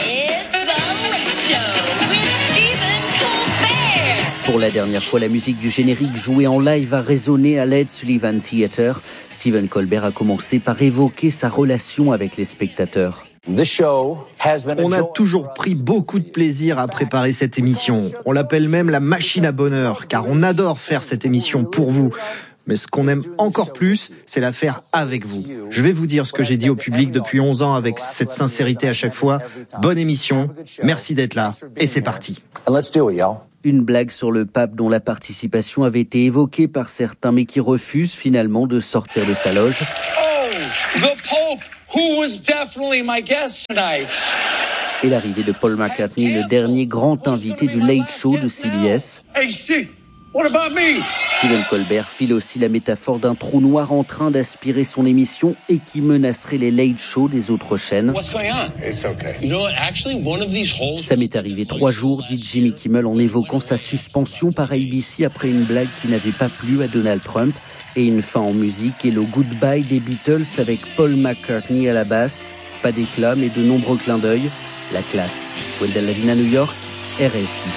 Pour la dernière fois, la musique du générique jouée en live a résonné à l'Ed Sullivan Theatre. Stephen Colbert a commencé par évoquer sa relation avec les spectateurs.
On a toujours pris beaucoup de plaisir à préparer cette émission. On l'appelle même la machine à bonheur, car on adore faire cette émission pour vous. Mais ce qu'on aime encore plus, c'est la faire avec vous. Je vais vous dire ce que j'ai dit au public depuis onze ans avec cette sincérité à chaque fois. Bonne émission, merci d'être là, et c'est parti.
Une blague sur le pape dont la participation avait été évoquée par certains, mais qui refuse finalement de sortir de sa loge.
Oh, the Pope, who was definitely my guest tonight.
Et l'arrivée de Paul McCartney, le dernier grand invité du Late Show de C B S.
Hey, Steve, what about me?
Stephen Colbert file aussi la métaphore d'un trou noir en train d'aspirer son émission et qui menacerait les Late Show des autres chaînes.
What's going on? It's okay. You know what? Actually, one of these holes.
Ça m'est arrivé trois jours, dit Jimmy Kimmel en évoquant sa suspension par A B C après une blague qui n'avait pas plu à Donald Trump. Et une fin en musique et le goodbye des Beatles avec Paul McCartney à la basse. Pas d'éclat mais de nombreux clins d'œil. La classe. Gwendal Lavina, New York, R F I.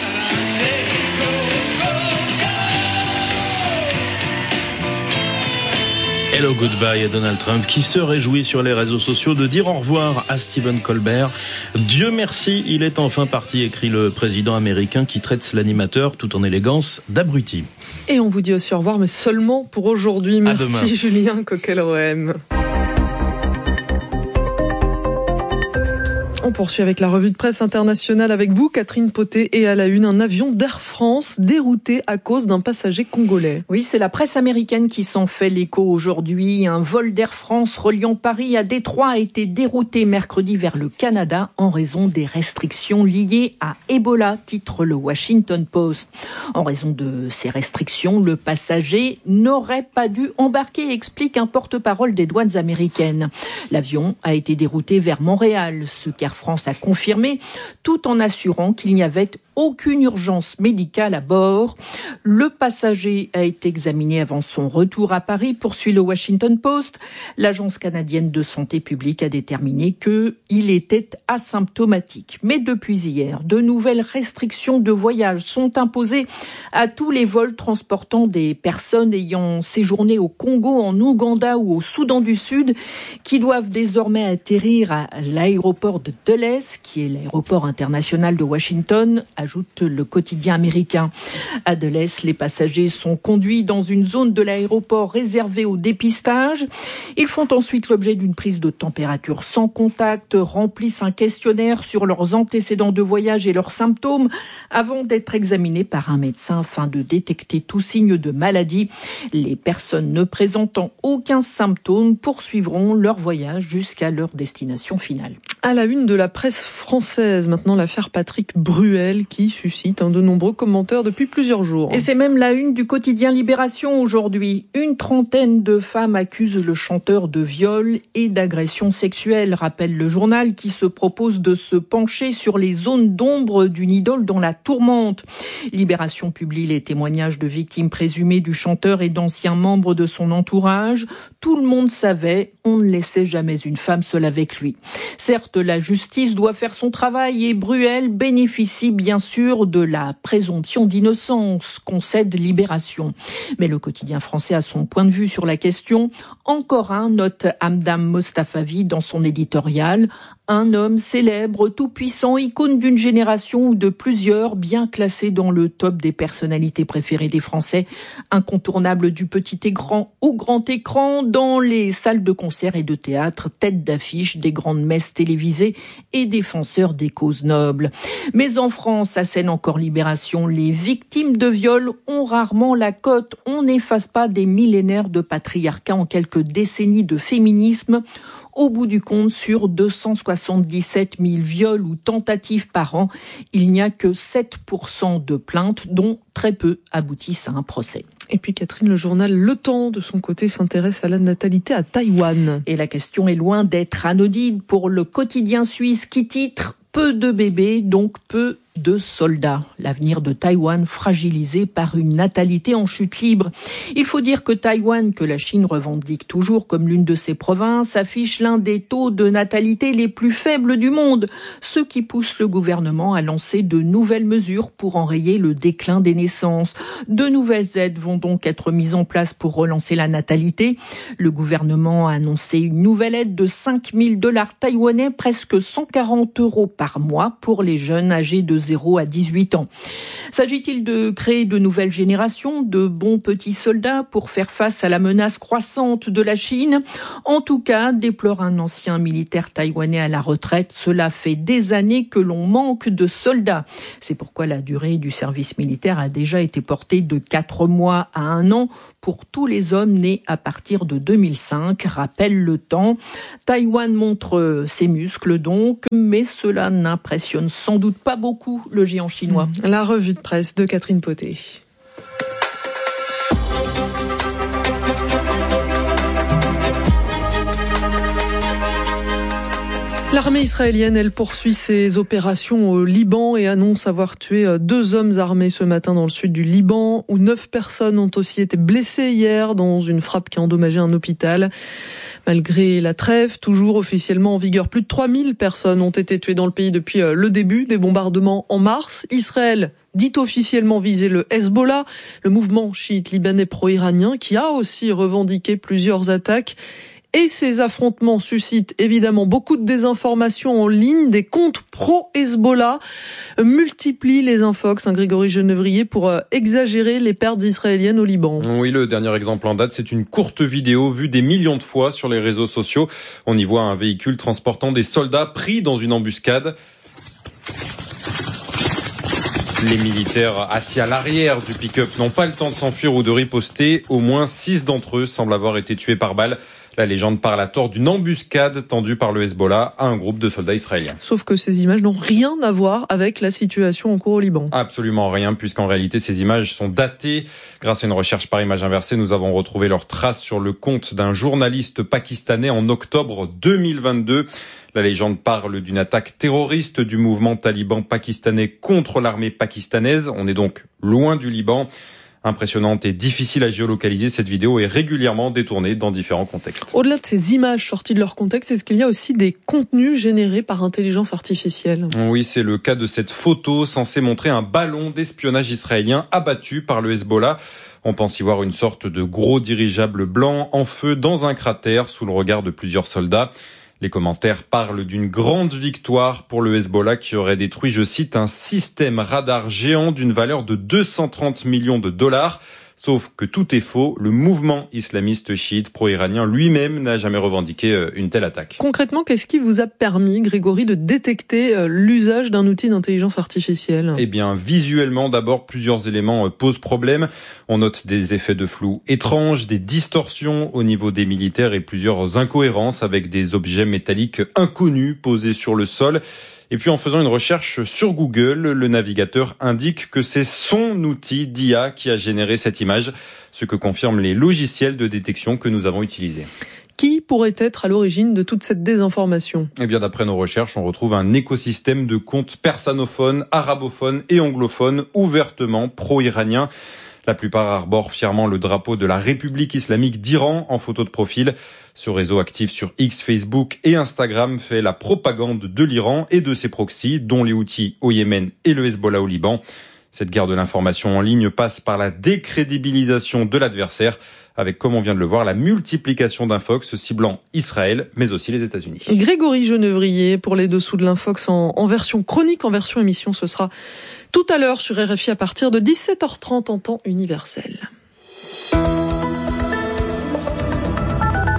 Hello Goodbye à Donald Trump qui se réjouit sur les réseaux sociaux de dire au revoir à Stephen Colbert. Dieu merci, il est enfin parti, écrit le président américain qui traite l'animateur tout en élégance d'abruti.
Et on vous dit aussi au revoir, mais seulement pour aujourd'hui. Merci Julien Coquel-Roem. On poursuit avec la revue de presse internationale avec vous, Catherine Potet, et à la une, un avion d'Air France dérouté à cause d'un passager congolais.
Oui, c'est la presse américaine qui s'en fait l'écho aujourd'hui. Un vol d'Air France reliant Paris à Détroit a été dérouté mercredi vers le Canada en raison des restrictions liées à Ebola, titre le Washington Post. En raison de ces restrictions, le passager n'aurait pas dû embarquer, explique un porte-parole des douanes américaines. L'avion a été dérouté vers Montréal, ce qu'Air France a confirmé, tout en assurant qu'il n'y avait aucune urgence médicale à bord. Le passager a été examiné avant son retour à Paris, poursuit le Washington Post. L'Agence canadienne de santé publique a déterminé qu'il était asymptomatique. Mais depuis hier, de nouvelles restrictions de voyage sont imposées à tous les vols transportant des personnes ayant séjourné au Congo, en Ouganda ou au Soudan du Sud, qui doivent désormais atterrir à l'aéroport de Dulles, qui est l'aéroport international de Washington, ajoute le quotidien américain. À Dulles, les passagers sont conduits dans une zone de l'aéroport réservée au dépistage. Ils font ensuite l'objet d'une prise de température sans contact, remplissent un questionnaire sur leurs antécédents de voyage et leurs symptômes avant d'être examinés par un médecin afin de détecter tout signe de maladie. Les personnes ne présentant aucun symptôme poursuivront leur voyage jusqu'à leur destination finale.
À la une de la presse française, maintenant l'affaire Patrick Bruel qui suscite de nombreux commentaires depuis plusieurs jours.
Et c'est même la une du quotidien Libération aujourd'hui. Une trentaine de femmes accusent le chanteur de viol et d'agression sexuelle, rappelle le journal qui se propose de se pencher sur les zones d'ombre d'une idole dans la tourmente. Libération publie les témoignages de victimes présumées du chanteur et d'anciens membres de son entourage. Tout le monde savait, on ne laissait jamais une femme seule avec lui. Certes, la justice doit faire son travail et Bruel bénéficie bien sûr de la présomption d'innocence, concède Libération. Mais le quotidien français a son point de vue sur la question. Encore un, note Hamdam Mostafavi dans son éditorial. Un homme célèbre, tout-puissant, icône d'une génération ou de plusieurs, bien classé dans le top des personnalités préférées des Français, incontournable du petit écran au grand écran, dans les salles de concert et de théâtre, tête d'affiche des grandes messes télévisées et défenseurs des causes nobles. Mais en France, à scène encore Libération, les victimes de viol ont rarement la cote. On n'efface pas des millénaires de patriarcat en quelques décennies de féminisme. Au bout du compte, sur deux cent soixante-dix-sept mille viols ou tentatives par an, il n'y a que sept pour cent de plaintes, dont très peu aboutissent à un procès.
Et puis Catherine, le journal Le Temps, de son côté, s'intéresse à la natalité à Taïwan.
Et la question est loin d'être anodine pour le quotidien suisse qui titre « Peu de bébés, donc peu de soldats ». L'avenir de Taïwan fragilisé par une natalité en chute libre. Il faut dire que Taïwan, que la Chine revendique toujours comme l'une de ses provinces, affiche l'un des taux de natalité les plus faibles du monde, ce qui pousse le gouvernement à lancer de nouvelles mesures pour enrayer le déclin des naissances. De nouvelles aides vont donc être mises en place pour relancer la natalité. Le gouvernement a annoncé une nouvelle aide de cinq mille dollars taïwanais, presque cent quarante euros par mois pour les jeunes âgés de zéro à dix-huit ans. S'agit-il de créer de nouvelles générations de bons petits soldats pour faire face à la menace croissante de la Chine ? En tout cas, déplore un ancien militaire taïwanais à la retraite, cela fait des années que l'on manque de soldats. C'est pourquoi la durée du service militaire a déjà été portée de quatre mois à un an pour tous les hommes nés à partir de deux mille cinq, rappelle Le Temps. Taïwan montre ses muscles donc, mais cela n'impressionne sans doute pas beaucoup le géant chinois.
La revue de presse de Catherine Poté. L'armée israélienne, elle poursuit ses opérations au Liban et annonce avoir tué deux hommes armés ce matin dans le sud du Liban, où neuf personnes ont aussi été blessées hier dans une frappe qui a endommagé un hôpital. Malgré la trêve, toujours officiellement en vigueur, plus de trois mille personnes ont été tuées dans le pays depuis le début des bombardements en mars. Israël dit officiellement viser le Hezbollah, le mouvement chiite libanais pro-iranien, qui a aussi revendiqué plusieurs attaques. Et ces affrontements suscitent évidemment beaucoup de désinformation en ligne. Des comptes pro-Hezbollah multiplient les infox, hein, Grégory Genevrier, pour euh, exagérer les pertes israéliennes au Liban.
Oui, le dernier exemple en date, c'est une courte vidéo vue des millions de fois sur les réseaux sociaux. On y voit un véhicule transportant des soldats pris dans une embuscade. Les militaires assis à l'arrière du pick-up n'ont pas le temps de s'enfuir ou de riposter. Au moins six d'entre eux semblent avoir été tués par balle. La légende parle à tort d'une embuscade tendue par le Hezbollah à un groupe de soldats israéliens.
Sauf que ces images n'ont rien à voir avec la situation en cours au Liban.
Absolument rien, puisqu'en réalité, ces images sont datées. Grâce à une recherche par image inversée, nous avons retrouvé leurs traces sur le compte d'un journaliste pakistanais en octobre deux mille vingt-deux. La légende parle d'une attaque terroriste du mouvement taliban pakistanais contre l'armée pakistanaise. On est donc loin du Liban. Impressionnante et difficile à géolocaliser, cette vidéo est régulièrement détournée dans différents contextes.
Au-delà de ces images sorties de leur contexte, est-ce qu'il y a aussi des contenus générés par intelligence artificielle ?
Oui, c'est le cas de cette photo censée montrer un ballon d'espionnage israélien abattu par le Hezbollah. On pense y voir une sorte de gros dirigeable blanc en feu dans un cratère sous le regard de plusieurs soldats. Les commentaires parlent d'une grande victoire pour le Hezbollah qui aurait détruit, je cite, un système radar géant d'une valeur de deux cent trente millions de dollars. Sauf que tout est faux, le mouvement islamiste chiite pro-iranien lui-même n'a jamais revendiqué une telle attaque.
Concrètement, qu'est-ce qui vous a permis, Grégory, de détecter l'usage d'un outil d'intelligence artificielle ?
Eh bien, visuellement, d'abord, plusieurs éléments posent problème. On note des effets de flou étranges, des distorsions au niveau des militaires et plusieurs incohérences avec des objets métalliques inconnus posés sur le sol. Et puis en faisant une recherche sur Google, le navigateur indique que c'est son outil d'I A qui a généré cette image, ce que confirment les logiciels de détection que nous avons utilisés.
Qui pourrait être à l'origine de toute cette désinformation ?
Eh bien, d'après nos recherches, on retrouve un écosystème de comptes persanophones, arabophones et anglophones ouvertement pro-iraniens. La plupart arborent fièrement le drapeau de la République islamique d'Iran en photo de profil. Ce réseau actif sur X, Facebook et Instagram fait la propagande de l'Iran et de ses proxys, dont les Houthis au Yémen et le Hezbollah au Liban. Cette guerre de l'information en ligne passe par la décrédibilisation de l'adversaire, avec, comme on vient de le voir, la multiplication d'infox ciblant Israël, mais aussi les États-Unis.
Grégory Genevrier pour les dessous de l'infox en, en version chronique, en version émission. Ce sera tout à l'heure sur R F I à partir de dix-sept heures trente en temps universel.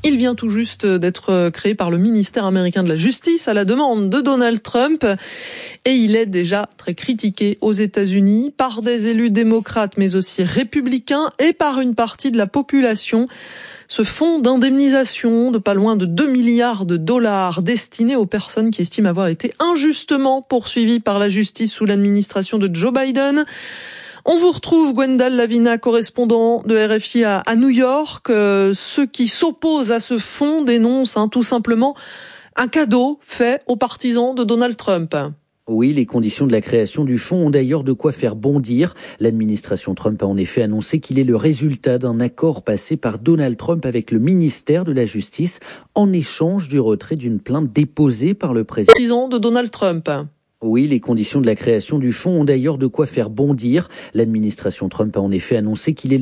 Il vient tout juste d'être créé par le ministère américain de la Justice à la demande de Donald Trump et il est déjà très critiqué aux États-Unis par des élus démocrates mais aussi républicains et par une partie de la population. Ce fonds d'indemnisation de pas loin de deux milliards de dollars destiné aux personnes qui estiment avoir été injustement poursuivies par la justice sous l'administration de Joe Biden. On vous retrouve, Gwendal Lavina, correspondant de R F I à, à New York. Euh, ceux qui s'opposent à ce fonds dénoncent hein, tout simplement un cadeau fait aux partisans de Donald Trump.
Oui, les conditions de la création du fonds ont d'ailleurs de quoi faire bondir. L'administration Trump a en effet annoncé qu'il est le résultat d'un accord passé par Donald Trump avec le ministère de la Justice en échange du retrait d'une plainte déposée par le président
de Donald Trump.
Oui, les conditions de la création du fonds ont d'ailleurs de quoi faire bondir. L'administration Trump a en effet annoncé qu'il est